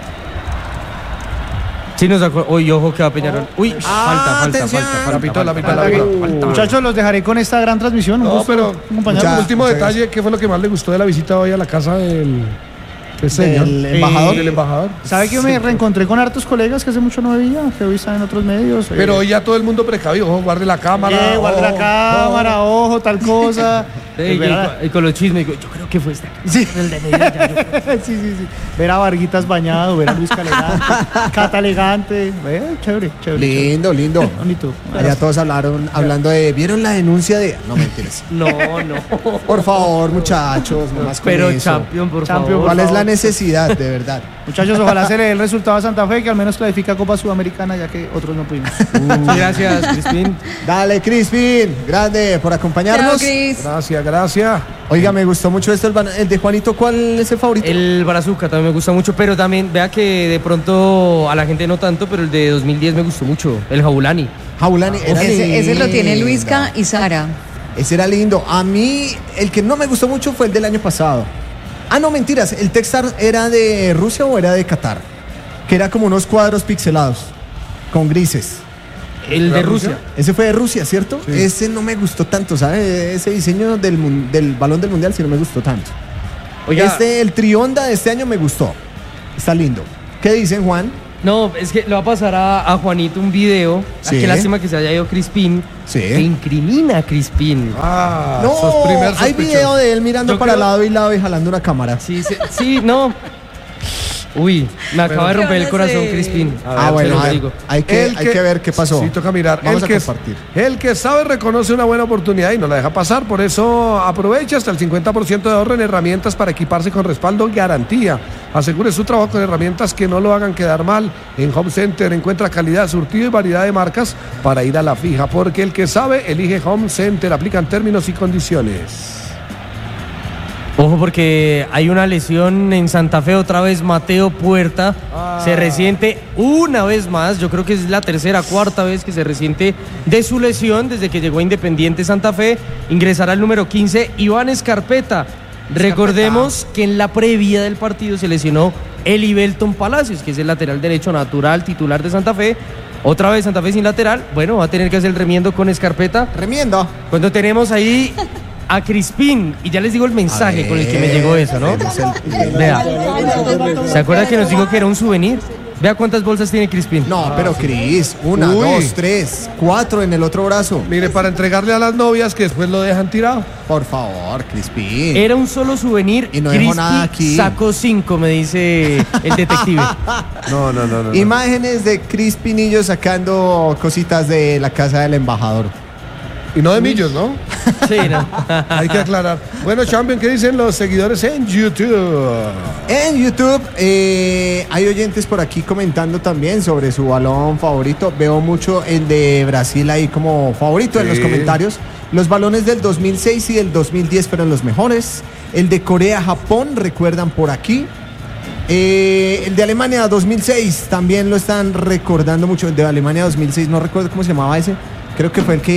C: Sí nos acuerdo. Uy, ojo que va Peñarol. Uy, falta.
B: La pitó, la pitó, la pitó.
G: Muchachos, los dejaré con esta gran transmisión. Un
B: No,
G: gusto
B: pero
G: acompañarlos.
E: mucha-
B: último
E: muchas
B: detalle, ¿qué fue lo que más le gustó de la visita hoy a la casa del señor?
E: Del embajador.
B: Del embajador.
G: ¿Sabe que me reencontré con hartos colegas que hace mucho no veía? Que hoy están en otros medios.
B: Pero hoy ya todo el mundo precavido. Ojo, guarde la cámara.
G: Guarda la
B: ojo,
G: cámara, ojo, tal cosa.
C: Sí, y con los chismes, digo, yo creo que fue esta.
G: Sí.
C: El de Medellín, ya, yo creo.
G: Sí. Ver a Varguitas bañado, ver a Luis Elegante, Cata Elegante. Chévere.
E: Lindo.
G: Bonito.
E: Allá todos hablando de. ¿Vieron la denuncia de.? No, mentiras.
C: No.
E: Por favor, muchachos, no más con
C: Pero
E: eso.
C: Champion, por
G: Champion,
C: favor.
E: ¿Cuál es la necesidad, de verdad?
G: Muchachos, ojalá se le dé el resultado a Santa Fe, que al menos clasifica Copa Sudamericana, ya que otros no pudimos.
C: Sí, gracias, Crispín.
E: Dale, Crispin, grande por
D: Chao,
E: acompañarnos.
D: Cris.
B: Gracias.
E: Oiga, me gustó mucho esto, el de Juanito, ¿cuál es el favorito?
C: El Brazuca también me gusta mucho, pero también, vea que de pronto a la gente no tanto, pero el de 2010 me gustó mucho, el Jaulani.
E: Jaulani. era
D: Ese lo tiene
E: lindo.
D: Luisca y Sara.
E: Ese era lindo. A mí, el que no me gustó mucho fue el del año pasado. Ah, no, mentiras. ¿El Textar era de Rusia o era de Qatar? Que era como unos cuadros pixelados, con grises.
C: El de Rusia.
E: Ese fue de Rusia, ¿cierto?
B: Sí.
E: Ese no me gustó tanto, ¿sabes? Ese diseño del balón del mundial sí no me gustó tanto.
C: Oiga,
E: El Trionda de este año me gustó. Está lindo. ¿Qué dicen, Juan?
C: no, es que le va a pasar a Juanito un video.
E: Sí.
C: Qué lástima que se haya ido Crispín.
E: Sí.
C: Que incrimina a Crispín.
B: Ah,
E: No,
B: sos primer
E: hay
B: sospechoso.
E: video de él mirando
C: Yo
E: para
C: creo-
E: lado y jalando una cámara.
C: Sí, no. Uy, me acaba de romper el
D: ¿Qué
C: corazón,
D: van a hacer?
C: Crispín. A ver,
E: Ah,
C: se
E: bueno,
C: lo
E: a ver,
C: digo.
E: hay que ver qué pasó.
B: Sí, toca mirar.
E: Vamos
B: el
E: a
B: que,
E: compartir.
B: El que sabe reconoce una buena oportunidad y no la deja pasar. Por eso aprovecha hasta el 50% de ahorro en herramientas para equiparse con respaldo y garantía. Asegure su trabajo con herramientas que no lo hagan quedar mal. En Home Center encuentra calidad, surtido y variedad de marcas para ir a la fija. Porque el que sabe, elige Home Center. Aplican términos y condiciones.
C: Ojo porque hay una lesión en Santa Fe, otra vez Mateo Puerta se resiente una vez más, yo creo que es la tercera, cuarta vez que se resiente de su lesión desde que llegó a Independiente Santa Fe, ingresará el número 15, Iván Escarpeta. Recordemos que en la previa del partido se lesionó Eli Belton Palacios, que es el lateral derecho natural titular de Santa Fe. Otra vez Santa Fe sin lateral, bueno, va a tener que hacer el remiendo con Escarpeta.
E: Remiendo.
C: Cuando tenemos ahí a Crispín, y ya les digo el mensaje con el que me llegó eso, ¿no? Vea, ¿se acuerda que nos dijo que era un souvenir? Vea cuántas bolsas tiene Crispín.
E: No, pero Cris, 1,
B: Uy.
E: 2, 3, 4 en el otro brazo.
B: Mire, para entregarle a las novias que después lo dejan tirado.
E: Por favor, Crispín.
C: Era un solo souvenir.
E: Y no dejó
C: Crispy
E: nada aquí.
C: sacó 5, me dice el detective.
B: No.
E: Imágenes de Crispinillo sacando cositas de la casa del embajador.
B: Y no de millos, ¿no?
C: Sí, no.
B: Hay que aclarar. Bueno, Champion, ¿qué dicen los seguidores en YouTube?
E: En YouTube hay oyentes por aquí comentando también sobre su balón favorito. Veo mucho el de Brasil ahí como favorito en los
B: Sí.
E: comentarios. Los balones del 2006 y del 2010 fueron los mejores. El de Corea-Japón, recuerdan por aquí. El de Alemania 2006 también lo están recordando mucho. El de Alemania 2006, no recuerdo cómo se llamaba ese. Creo que fue el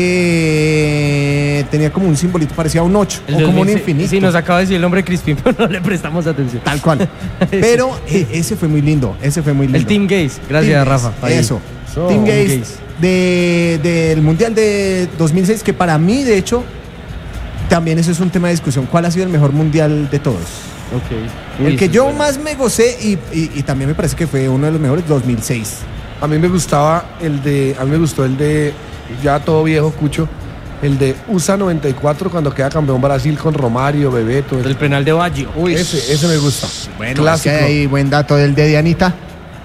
E: que tenía como un simbolito, parecía un 8
C: El
E: o como un
C: 2006.
E: infinito.
C: Sí, nos acaba de decir el nombre Crispín, pero no le prestamos atención.
E: Tal cual. Pero ese fue muy lindo. Ese fue muy lindo.
C: El Team Gaze. Gracias,
E: Team
C: Rafa.
E: Gaze,
C: Ahí.
E: Eso.
B: So,
E: Team Gaze
C: Gaze.
E: del Mundial de 2006, que para mí, de hecho, también eso es un tema de discusión. ¿Cuál ha sido el mejor mundial de todos?
C: Ok.
E: El
C: Uy,
E: que
C: eso
E: yo
C: es bueno.
E: más me gocé y también me parece que fue uno de los mejores, 2006.
B: A mí me gustaba a mí me gustó el de, ya todo viejo, Cucho, el de USA 94 cuando queda campeón Brasil con Romario, Bebeto.
C: El penal de Baggio.
B: Uy, ese me gusta.
E: Bueno,
B: Clásico.
E: es que hay buen dato del de Dianita.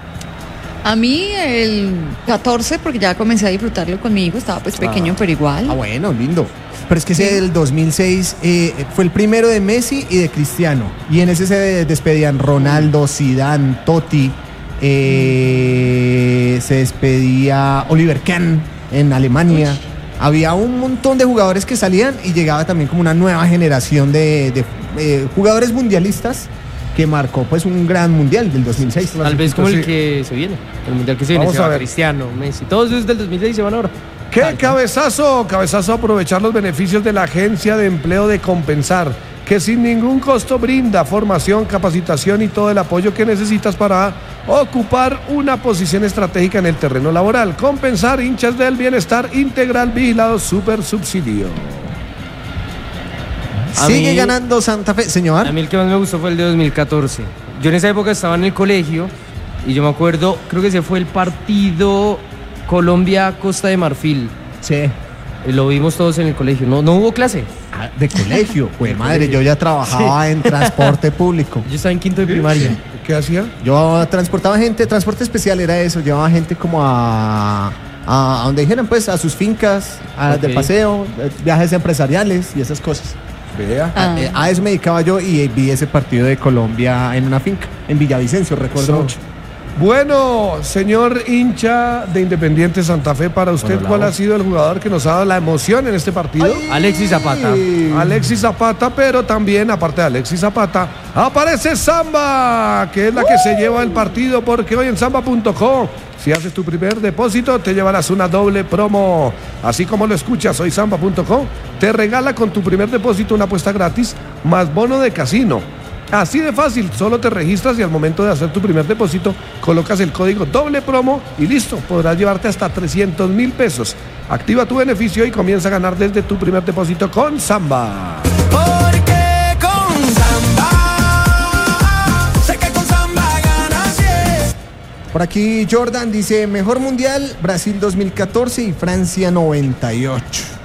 D: A mí el 14, porque ya comencé a disfrutarlo con mi hijo, estaba pues pequeño, pero igual.
E: Ah, bueno, lindo. Pero es que ese del 2006 fue el primero de Messi y de Cristiano. Y en ese se despedían Ronaldo, Zidane, Totti. Se despedía Oliver Kahn en Alemania. Había un montón de jugadores que salían y llegaba también como una nueva generación de jugadores mundialistas que marcó pues un gran mundial del 2006.
C: Tal vez como el que se viene, el mundial que se viene.
B: Vamos a ver.
C: Cristiano, Messi, todos esos del 2006 se van ahora.
B: ¡Qué cabezazo! Cabezazo, aprovechar los beneficios de la Agencia de Empleo de Compensar, que sin ningún costo brinda formación, capacitación y todo el apoyo que necesitas para ocupar una posición estratégica en el terreno laboral. Compensar, hinchas del bienestar integral, vigilado, super subsidio.
E: Sigue ganando Santa Fe, señor.
C: A mí el que más me gustó fue el de 2014. Yo en esa época estaba en el colegio y yo me acuerdo, creo que ese fue el partido Colombia-Costa de Marfil.
E: Sí.
C: Lo vimos todos en el colegio. No hubo clase.
E: De colegio, pues madre, yo ya trabajaba en transporte público.
C: Yo estaba en quinto de primaria.
B: ¿Qué hacía?
E: Yo transportaba gente, transporte especial era eso, llevaba gente como a donde dijeran, pues, a sus fincas, de paseo, viajes empresariales y esas cosas.
B: Vea.
E: A eso me dedicaba yo y vi ese partido de Colombia en una finca, en Villavicencio, recuerdo mucho.
B: Bueno, señor hincha de Independiente Santa Fe, para usted, ¿cuál ha sido el jugador que nos ha dado la emoción en este partido?
C: Alexis Zapata.
B: Alexis Zapata, pero también, aparte de Alexis Zapata, aparece Samba, que es la que se lleva el partido, porque hoy en Samba.co, si haces tu primer depósito, te llevarás una doble promo. Así como lo escuchas, hoy Samba.co te regala con tu primer depósito una apuesta gratis más bono de casino. Así de fácil, solo te registras y al momento de hacer tu primer depósito colocas el código doble promo y listo, podrás llevarte hasta 300,000 pesos. Activa tu beneficio y comienza a ganar desde tu primer depósito con Samba.
H: Porque con Samba, sé que con Samba ganas, yes.
E: Por aquí Jordan dice, mejor mundial, Brasil 2014 y Francia 98.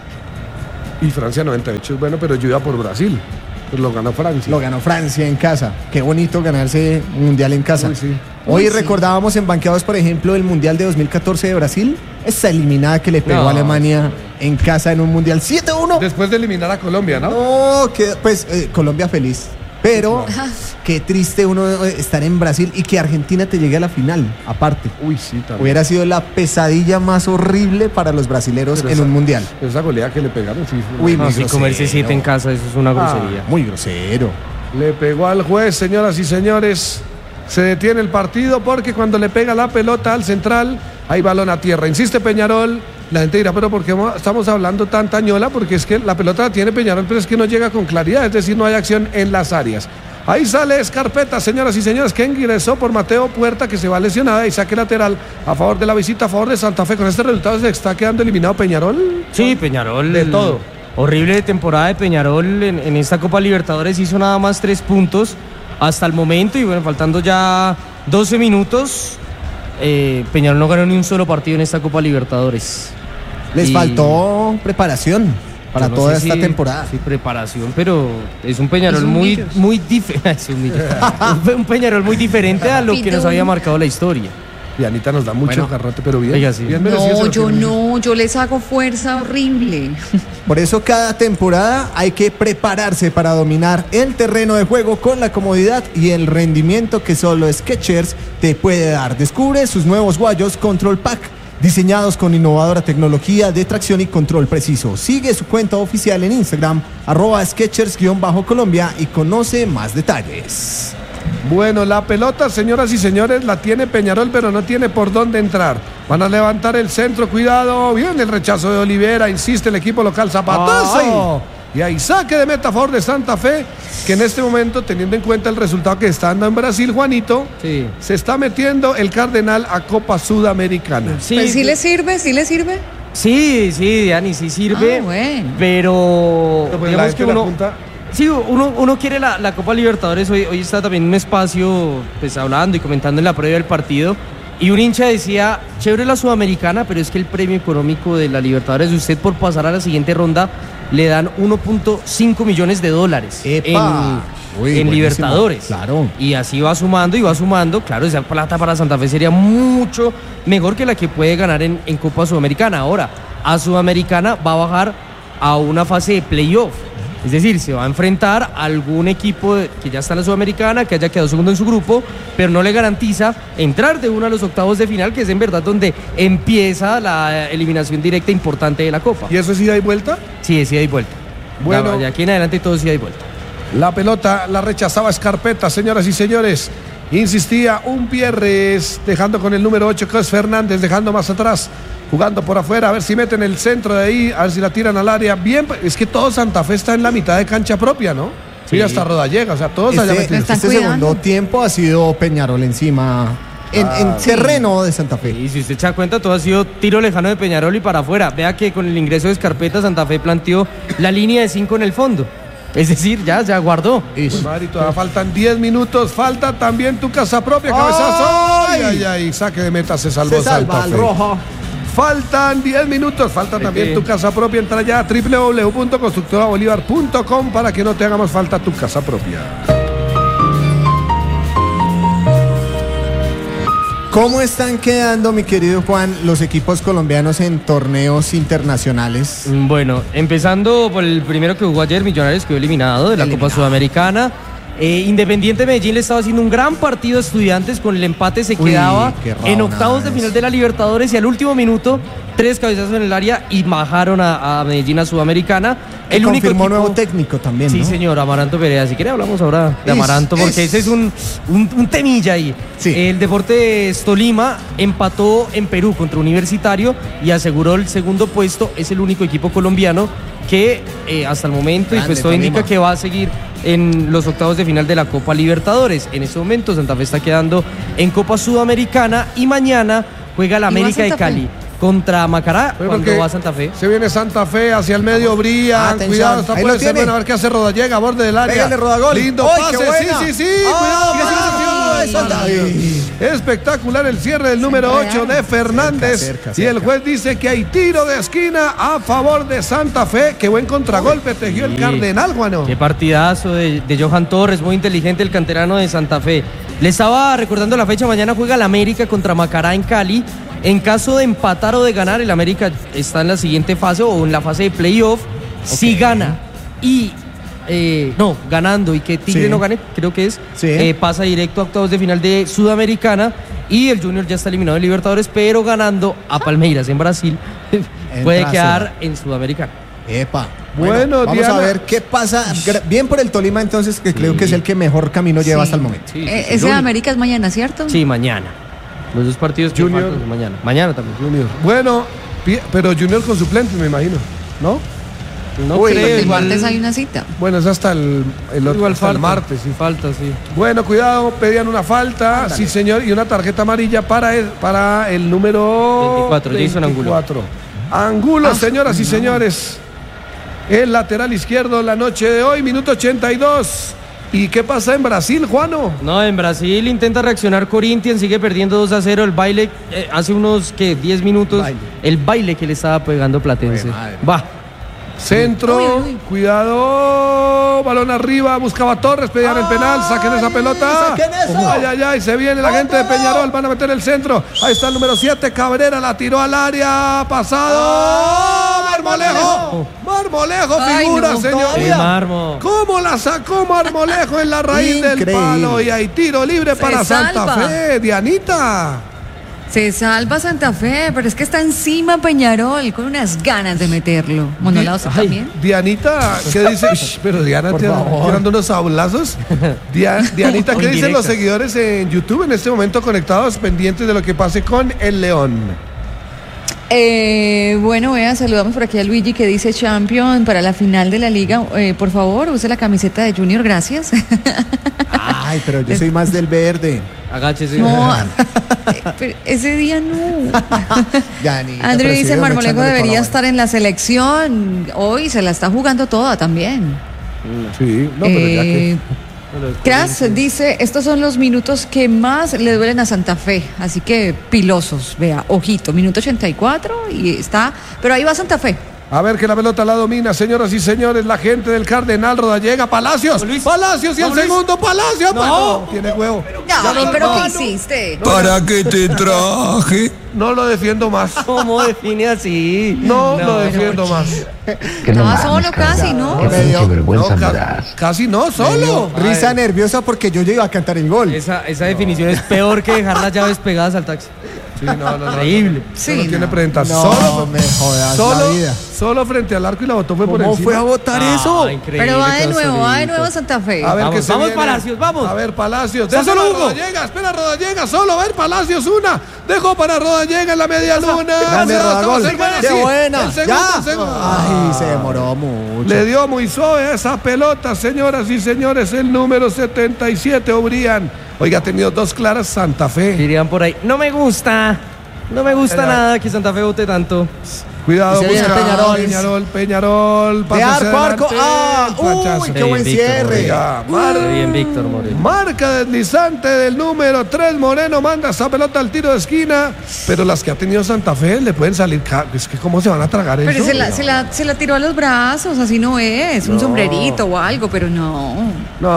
B: Y Francia 98 es bueno, pero yo iba por Brasil. Pues lo ganó Francia.
E: Lo ganó Francia en casa. Qué bonito ganarse un mundial en casa.
B: Uy, sí.
E: Hoy recordábamos en Banqueados, por ejemplo, el mundial de 2014 de Brasil. Esa eliminada que le pegó a Alemania en casa en un mundial 7-1.
B: Después de eliminar a Colombia, ¿no?
E: No, pues Colombia feliz. Pero qué triste uno estar en Brasil y que Argentina te llegue a la final, aparte.
B: Uy, sí, también.
E: Hubiera sido la pesadilla más horrible para los brasileros en un mundial.
B: Esa goleada que le pegaron, sí.
E: Uy,
C: No, si comerse 7 en casa, eso es una grosería.
E: Muy grosero.
B: Le pegó al juez, señoras y señores. Se detiene el partido porque cuando le pega la pelota al central, hay balón a tierra. Insiste Peñarol. La gente dirá, pero ¿por qué estamos hablando tanta ñola? Porque es que la pelota la tiene Peñarol, pero es que no llega con claridad, es decir, no hay acción en las áreas. Ahí sale Escarpeta, señoras y señores, que ingresó por Mateo Puerta, que se va lesionada, y saque lateral a favor de la visita, a favor de Santa Fe. Con este resultado se está quedando eliminado Peñarol.
C: Sí, Peñarol.
B: De todo.
C: Horrible temporada de Peñarol en esta Copa Libertadores, hizo nada más 3 puntos hasta el momento, y bueno, faltando ya 12 minutos, Peñarol no ganó ni un solo partido en esta Copa Libertadores.
E: Les faltó preparación para toda esta temporada.
C: Sí, preparación, pero es un Peñarol muy diferente. Un Peñarol muy diferente a lo que nos había marcado la historia.
B: Y Anita nos da mucho garrote, pero bien.
C: Oiga, sí.
B: Bien merecido.
D: Yo les hago fuerza horrible.
E: Por eso cada temporada hay que prepararse para dominar el terreno de juego con la comodidad y el rendimiento que solo Skechers te puede dar. Descubre sus nuevos guayos Control Pack, diseñados con innovadora tecnología de tracción y control preciso. Sigue su cuenta oficial en Instagram, @Skechers_Colombia, y conoce más detalles.
B: Bueno, la pelota, señoras y señores, la tiene Peñarol, pero no tiene por dónde entrar. Van a levantar el centro, cuidado, viene el rechazo de Olivera, insiste el equipo local, zapatazo. Y ahí saque de meta a favor de Santa Fe, que en este momento, teniendo en cuenta el resultado que está dando en Brasil, Juanito, se está metiendo el Cardenal a Copa Sudamericana.
D: Sí, pues ¿sí le sirve?
C: Sí, Diani, sí sirve.
D: Bueno.
C: Pero digamos que uno...
B: Punta...
C: Sí, uno quiere la Copa Libertadores. Hoy está también en un espacio, pues, hablando y comentando en la previa del partido. Y un hincha decía, chévere la Sudamericana, pero es que el premio económico de la Libertadores de usted por pasar a la siguiente ronda le dan $1.5 millones en Libertadores.
E: Claro.
C: Y así va sumando. Claro, esa plata para Santa Fe sería mucho mejor que la que puede ganar en Copa Sudamericana. Ahora, a Sudamericana va a bajar a una fase de playoff. Es decir, se va a enfrentar a algún equipo que ya está en la Sudamericana, que haya quedado segundo en su grupo, pero no le garantiza entrar de uno a los octavos de final, que es en verdad donde empieza la eliminación directa importante de la Copa.
B: ¿Y eso es ida y vuelta?
C: Sí, es ida y vuelta.
B: Bueno.
C: De aquí en adelante todo es ida y vuelta.
B: La pelota la rechazaba Escarpeta, señoras y señores. Insistía un Pierres, dejando con el número 8, que es Fernández, dejando más atrás. Jugando por afuera, a ver si meten el centro de ahí, a ver si la tiran al área. Bien, es que todo Santa Fe está en la mitad de cancha propia, ¿no? Sí, hasta Rodallega, o sea, todos allá metidos.
E: Este segundo tiempo ha sido Peñarol encima, en terreno de Santa Fe.
C: Y si usted se da cuenta, todo ha sido tiro lejano de Peñarol y para afuera. Vea que con el ingreso de Escarpeta, Santa Fe planteó la línea de 5 en el fondo. Es decir, ya guardó.
B: Pues, Mari, todavía faltan 10 minutos. Falta también tu casa propia, cabezazo. Ay, saque de meta, se salvó Santa Fe.
E: Rojo.
B: Faltan 10 minutos, falta también tu casa propia. Entra ya a www.constructorabolívar.com para que no te haga más falta tu casa propia.
E: ¿Cómo están quedando, mi querido Juan, los equipos colombianos en torneos internacionales?
C: Bueno, empezando por el primero que jugó ayer, Millonarios quedó eliminado de la Copa Sudamericana. Independiente Medellín le estaba haciendo un gran partido a Estudiantes, con el empate se quedaba en octavos de final de la Libertadores y al último minuto 3 cabezazos en el área y bajaron a Medellín a Sudamericana.
E: El único confirmó nuevo técnico también,
C: sí,
E: ¿no?
C: Señor, Amaranto Perea. Si quiere hablamos ahora de Amaranto, porque ese es un temilla ahí. Sí. El Deportes Tolima empató en Perú contra Universitario y aseguró el segundo puesto. Es el único equipo colombiano que hasta el momento, grande, y pues todo indica que va a seguir en los octavos de final de la Copa Libertadores. En este momento Santa Fe está quedando en Copa Sudamericana y mañana juega la América de Cali contra Macará cuando va a Santa Fe.
B: Se viene Santa Fe hacia el medio, Brian. Cuidado, esta puede ser buena. A ver qué hace Rodallega a borde del área.
E: Pégale, Rodagol.
B: Lindo pase, sí. Cuidado. Espectacular el cierre del número 8 de Fernández. Cerca. Y el juez dice que hay tiro de esquina a favor de Santa Fe. Qué buen contragolpe tejió el Cardenal, Juano.
C: Qué partidazo de Johan Torres, muy inteligente el canterano de Santa Fe. Le estaba recordando la fecha, mañana juega la América contra Macará en Cali. En caso de empatar o de ganar, el América está en la siguiente fase o en la fase de playoff. Si gana y ganando y que Tigre no gane, creo que es, pasa directo a octavos de final de Sudamericana y el Junior ya está eliminado de Libertadores, pero ganando a Palmeiras en Brasil puede quedar en Sudamericana.
E: Epa. Bueno, vamos a ver qué pasa. Bien por el Tolima entonces, que creo que es el que mejor camino lleva hasta el momento.
D: Ese de América es mañana, ¿cierto?
C: Sí, mañana. Los dos partidos
B: Junior
C: mañana. Mañana también.
B: Junior. Bueno, pero Junior con suplentes, me imagino, ¿no?
D: No creo. El martes hay una cita.
B: Bueno, es hasta el martes.
C: Sí. Falta, sí.
B: Bueno, cuidado, pedían una falta. Ándale. Sí, señor, y una tarjeta amarilla para el número
C: 24. Jason Angulo.
B: Angulo, señoras y señores. El lateral izquierdo la noche de hoy, minuto 82. ¿Y qué pasa en Brasil, Juano?
C: No, en Brasil intenta reaccionar Corinthians, sigue perdiendo 2-0. El baile, hace unos 10 minutos, el baile que le estaba pegando Platense. Va.
B: Centro, cuidado, balón arriba, buscaba Torres, pedían el penal, saquen esa pelota. Ay, se viene la gente de Peñarol, van a meter el centro. Ahí está el número 7, Cabrera, la tiró al área, pasado. Marmolejo, figura, señor. ¿Cómo la sacó Marmolejo en la raíz del palo? Y hay tiro libre para Santa Fe, Dianita.
D: Se salva Santa Fe, pero es que está encima Peñarol con unas ganas de meterlo. Monolados también.
B: Dianita, ¿qué dice? Pero Diana tirando unos sablazos. Dianita, ¿qué dicen los seguidores en YouTube en este momento conectados, pendientes de lo que pase con el León?
D: Bueno, saludamos por aquí a Luigi que dice Champion para la final de la liga. Por favor, use la camiseta de Junior, gracias.
E: Ay, pero yo soy más del verde.
C: Agáchese.
D: No, pero ese día no. Andrew dice Marmolejo debería estar en la selección. Hoy se la está jugando toda también.
B: Sí, no, pero ya que...
D: Kras dice, estos son los minutos que más le duelen a Santa Fe, así que pilosos, vea, ojito, minuto 84 y está, pero ahí va Santa Fe.
B: A ver que la pelota la domina, señoras y señores, la gente del Cardenal Rodallega. Palacios. Palacios y el segundo Palacios. No, tiene huevo.
D: No, pero ¿qué hiciste?
A: ¿Para qué te traje?
B: No lo defiendo más.
C: ¿Cómo define así?
B: No lo defiendo más.
D: Estaba solo casi, ¿no?
E: Qué
B: vergüenza me das. Casi no, solo.
E: Risa nerviosa porque yo llego a cantar el gol.
C: Esa definición es peor que dejar las llaves pegadas al taxi.
B: Sí, no.
C: Increíble.
B: Sí, no tiene presentación.
E: No,
B: solo
E: me jodas la vida.
B: Solo frente al arco y la botó fue por
E: ¿Cómo
B: encima.
E: fue a votar eso?
C: Increíble.
D: Pero va de nuevo Santa Fe.
B: A ver,
C: Vamos,
B: que se
C: vamos,
B: viene.
C: Palacios, vamos.
B: A ver, Palacios.
C: Dáselo,
B: Déselo a
C: Hugo.
B: Rodallega, espera Rodallega, solo. A ver, Palacios, una. Dejó para Rodallega en la media luna.
E: Grande Rodagol. ¡Qué buena!
B: El segundo,
E: ¡Ya!
B: el segundo.
E: Ay, se demoró mucho.
B: Le dio muy suave esa pelota, señoras y señores. El número 77, Obrián. Oiga, ha tenido dos claras Santa Fe.
C: Dirían por ahí, no me gusta nada que Santa Fe vote tanto.
B: Cuidado,
E: Se viene
B: Peñarol.
E: De arco, arco. Uy, qué buen cierre.
B: Oiga,
C: Bien, Víctor Moreno.
B: marca deslizante del número 3. Moreno manda esa pelota al tiro de esquina. Pero las que ha tenido Santa Fe le pueden salir. Es que, ¿cómo se van a tragar eso?
D: Pero se la tiró a los brazos, así no es. Un sombrerito o algo, pero no.
B: No.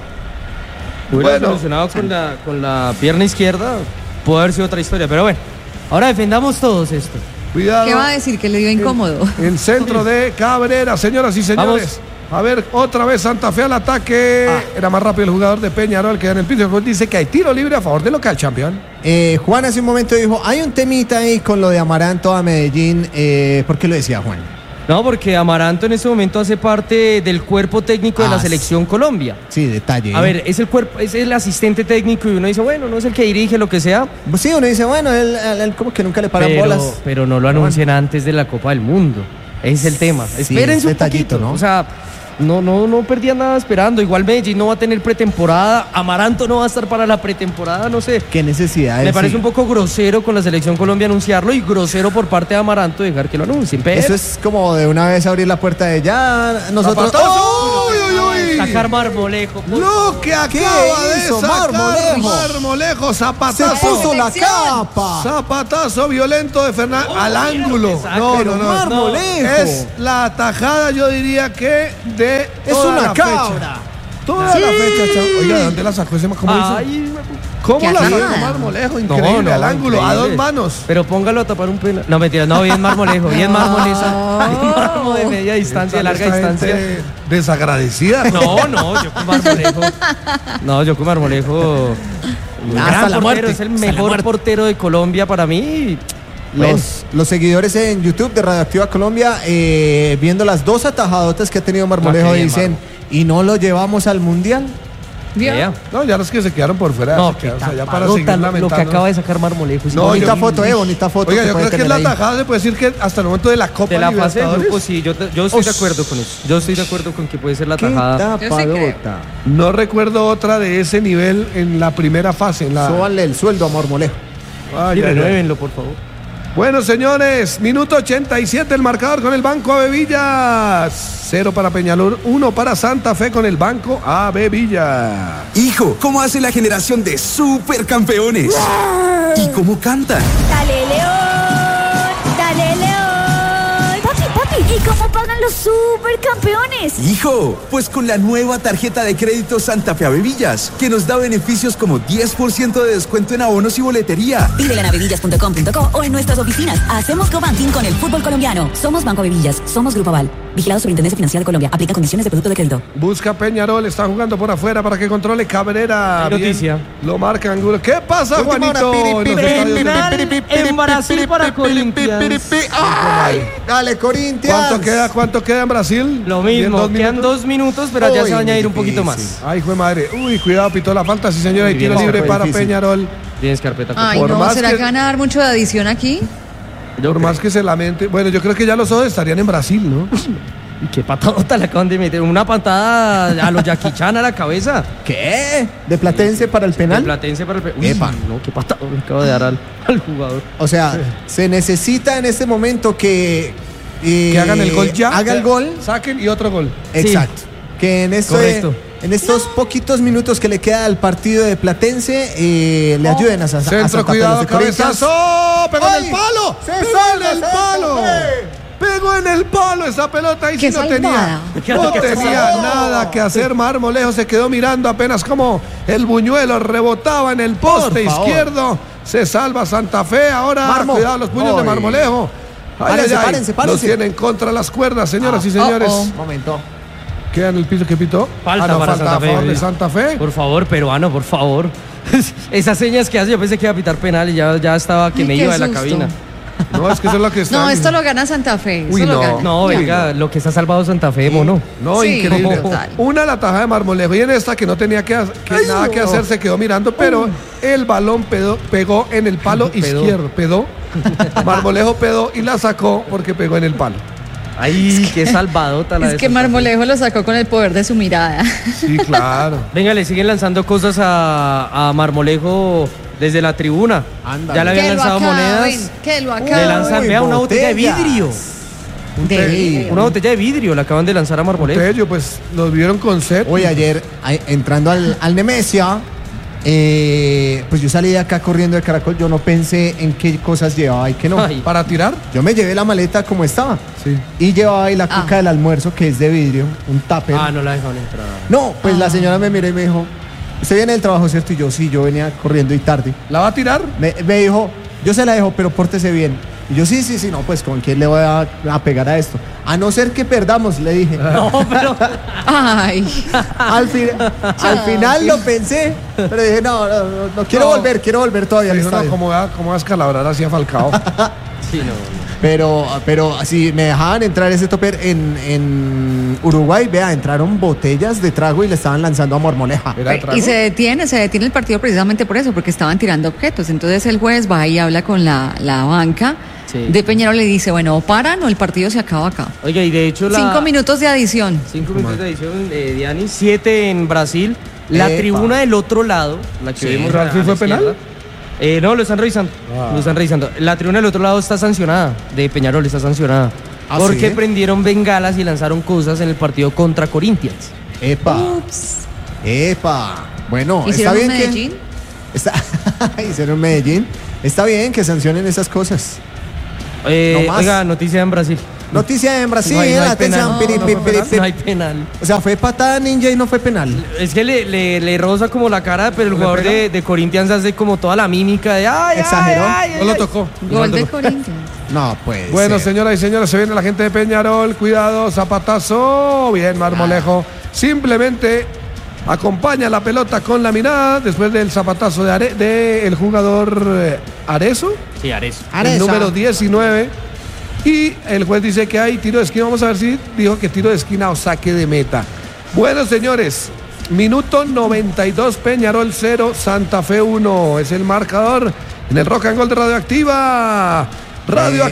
C: Hubiera solucionado con la pierna izquierda, puede haber sido otra historia, pero bueno. Ahora defendamos todos esto.
B: Cuidado.
D: ¿Qué va a decir? Que le dio incómodo.
B: El centro de Cabrera, señoras y señores. A ver, otra vez Santa Fe al ataque. Era más rápido el jugador de Peñarol que en el piso. Dice que hay tiro libre a favor de local, campeón.
E: Juan hace un momento dijo, hay un temita ahí con lo de Amaranto a Medellín. ¿Por qué lo decía Juan?
C: No, porque Amaranto en este momento hace parte del cuerpo técnico de la selección Colombia.
E: Sí, detalle.
C: A ver, es el asistente técnico y uno dice, bueno, no es el que dirige, lo que sea.
E: Sí, uno dice, bueno, él como que nunca le paran bolas.
C: Pero no lo anuncien antes de la Copa del Mundo. Ese es el tema.
E: Sí,
C: Espérense un
E: detallito,
C: poquito,
E: ¿no?
C: O sea, no perdían nada esperando. Igual Medellín no va a tener pretemporada. Amaranto no va a estar para la pretemporada, no sé.
E: ¿Qué necesidad?
C: Me parece un poco grosero con la selección Colombia anunciarlo y grosero por parte de Amaranto dejar que lo anuncien. Pero
E: eso es como de una vez abrir la puerta de ya nosotros.
C: Sacar Marmolejo.
B: Lo que acaba de sacar Marmolejo. Zapatazo.
E: Se puso la capa.
B: Zapatazo violento de Fernández al ángulo. No.
E: Marmolejo.
B: Es la tajada, yo diría que de
E: es
B: toda
E: una
B: la
E: cabra.
B: Fecha. Toda la fecha, chavo. Oiga, ¿de dónde la sacó ese? ¿Cómo hizo? ¿Cómo la sacó Marmolejo? Increíble, al ángulo,
C: increíble.
B: a dos manos.
C: Pero póngalo a tapar un penal. No, mentira, no, bien Marmolejo, bien Marmoleza. Bien Marmo de media distancia, de larga distancia.
B: Desagradecida.
C: Yo con Marmolejo.
E: Hasta la muerte.
C: Es el mejor portero de Colombia para mí.
E: Los seguidores en YouTube de Radioactiva Colombia, viendo las dos atajadotas que ha tenido Marmolejo, dicen, ¿y no lo llevamos al Mundial?
B: No, ya los que se quedaron por fuera.
C: No,
B: quedaron,
C: qué
B: ya para seguir lamentando.
C: lo que acaba de sacar Marmolejo.
E: Bonita foto.
B: Oiga, yo creo que es la tajada, se puede decir que hasta el momento de la Copa
C: de la fase de
B: Libertadores.
C: grupos, sí, yo estoy de acuerdo con eso. Yo estoy de acuerdo con que puede ser la tajada.
B: No recuerdo otra de ese nivel en la primera fase.
E: Súbanle el sueldo a Marmolejo.
C: Y renuévenlo, por favor.
B: Bueno, señores, minuto 87 el marcador con el Banco AB Villas. 0 para Peñalur, 1 para Santa Fe con el Banco AB Villas.
A: Hijo, ¿cómo hace la generación de supercampeones? ¿Y cómo cantan?
I: ¡Dale, León! ¡Dale, León! Papi, ¿y cómo pagan los supercampeones?
A: Hijo, pues con la nueva tarjeta de crédito Santa Fe Avevillas, que nos da beneficios como 10% de descuento en abonos y boletería.
J: Pídela en avevillas.com.co o en nuestras oficinas. Hacemos co-banking con el fútbol colombiano. Somos Banco Avevillas, somos Grupo Aval. Vigilado Superintendencia Financiera de Colombia. Aplica condiciones de producto de crédito.
B: Busca Peñarol, está jugando por afuera para que controle Cabrera.
C: Noticia.
B: Lo marca Angulo. ¿Qué pasa, Juanito?
C: Penal en Brasil para Corinthians.
E: Dale, Corinthians.
B: ¿Cuánto queda en Brasil?
C: Lo mismo, quedan 2 minutos, pero ya se va a añadir un poquito más.
B: Ay, fue madre. Uy, cuidado, pitó la falta, sí, señora. Y tiro libre para Peñarol.
C: Tienes carpeta.
D: Ay, no, ¿será que van a dar mucho de adición aquí?
B: Por más que se lamente. Bueno, yo creo que ya los ojos estarían en Brasil, ¿no?
C: ¿Y qué patadota le acaban de meter? Una patada a los Jackie Chan a la cabeza.
E: ¿Qué? ¿De Platense para el penal?
C: De Platense para el penal. Uy, no, qué patada le acaba de dar al jugador.
E: O sea, se necesita en este momento que
B: hagan el gol ya.
E: Haga el gol.
B: Saquen y otro gol.
E: Exacto. Sí. Que en estos poquitos minutos que le queda al partido de Platense, le ayuden a
B: Centro, cuidado, cabezazo. ¡Pegó en el palo! ¡Pegó en el palo! Pegó en el palo esa pelota y
D: ¡Qué
B: no tenía nada que hacer. Marmolejo se quedó mirando apenas como el buñuelo rebotaba en el poste izquierdo. Se salva Santa Fe. Ahora, cuidado los puños de Marmolejo. Párense. Los tienen contra las cuerdas, señoras y señores.
E: Momento.
B: Queda en el piso que pitó.
C: Falta para Santa Fe.
B: De Santa Fe.
C: Por favor, peruano, por favor. Esas señas que hace, yo pensé que iba a pitar penal y ya estaba que me iba de la cabina.
B: No, es que eso es lo que está.
D: No, esto lo gana Santa Fe.
B: Uy,
D: lo gana.
C: No, venga, lo que se ha salvado Santa Fe, mono.
B: No,
D: Sí,
B: increíble.
D: total.
B: Una la tajada de Marmolejo y en esta que no tenía nada que hacer se quedó mirando, pero el balón pegó en el palo izquierdo. Marmolejo pedó y la sacó porque pegó en el palo.
C: Ay, qué salvadota la
D: Es
C: de
D: que
C: Santa Fe.
D: Marmolejo lo sacó con el poder de su mirada.
B: Sí, claro.
C: Venga, le siguen lanzando cosas a Marmolejo desde la tribuna.
E: Anda.
C: Ya le habían
D: Que lo
C: lanzado
D: acaben,
C: monedas.
D: que lo
C: Le
D: acaben.
C: lanzan, vea, una botella de
E: botellas.
C: vidrio. Una botella de vidrio le acaban de lanzar a Marmolejo.
B: Ellos pues los vieron con sed.
E: Hoy ayer, entrando al Nemesia, pues yo salí de acá corriendo de Caracol. Yo no pensé en qué cosas llevaba y qué no.
C: Ay.
B: ¿Para tirar?
E: Yo me llevé la maleta como estaba.
B: Sí.
E: Y llevaba ahí la cuca del almuerzo, que es de vidrio, un tupper.
C: Ah, no la dejaron entrar.
E: No, pues la señora me miró y me dijo, ¿usted viene del trabajo, cierto? Y yo, sí, yo venía corriendo y tarde.
B: ¿La va a tirar?
E: Me dijo, yo se la dejo, pero pórtese bien. Y yo, sí, no, pues ¿con quién le voy a pegar a esto? A no ser que perdamos, le dije.
C: No, pero...
D: Ay.
E: Al final lo pensé, pero dije, no, quiero volver todavía al
B: Dijo, no,
E: estadio.
B: ¿cómo va a escalabrar así a Falcao?
C: Sí, no.
E: Pero si me dejaban entrar ese topper en Uruguay, vea, entraron botellas de trago y le estaban lanzando a Marmoleja.
D: Y se detiene el partido precisamente por eso, porque estaban tirando objetos. Entonces el juez va y habla con la banca de Peñarol, le dice, bueno, o paran o el partido se acaba acá.
C: Oiga, y de hecho
D: 5 minutos de adición.
C: 5 minutos de edición, Diani, 7 en Brasil. La tribuna del otro lado, la que vimos.
B: ¿Brasil fue penal?
C: No, lo están revisando. La tribuna del otro lado está sancionada, de Peñarol está sancionada.
E: ¿Ah,
C: porque
E: sí?
C: prendieron bengalas y lanzaron cosas en el partido contra Corinthians.
E: Epa. Bueno, está
D: ¿Hicieron
E: bien
D: Medellín?
E: Hicieron Medellín. Está bien que sancionen esas cosas. No más.
C: Oiga, noticia en Brasil.
E: Noticia en Brasil,
C: No hay
E: atención.
C: penal.
E: Piri, piri, piri.
C: No hay penal.
E: O sea, fue patada ninja y no fue penal.
C: Es que le roza como la cara, pero el jugador de Corinthians hace como toda la mímica de ¡ay,
E: Exageró.
B: No lo tocó.
D: Gol de Corinthians.
E: No, pues.
B: Bueno, señoras y señores, se viene la gente de Peñarol. Cuidado, zapatazo. Bien, Marmolejo. Simplemente acompaña la pelota con la mirada después del zapatazo de el jugador Arezo.
C: Sí, Arezo.
B: El número 19. Y el juez dice que hay tiro de esquina. Vamos a ver si dijo que tiro de esquina o saque de meta. Bueno, señores, minuto 92, Peñarol 0, Santa Fe 1. Es el marcador en el Rock and Gold de Radioactiva.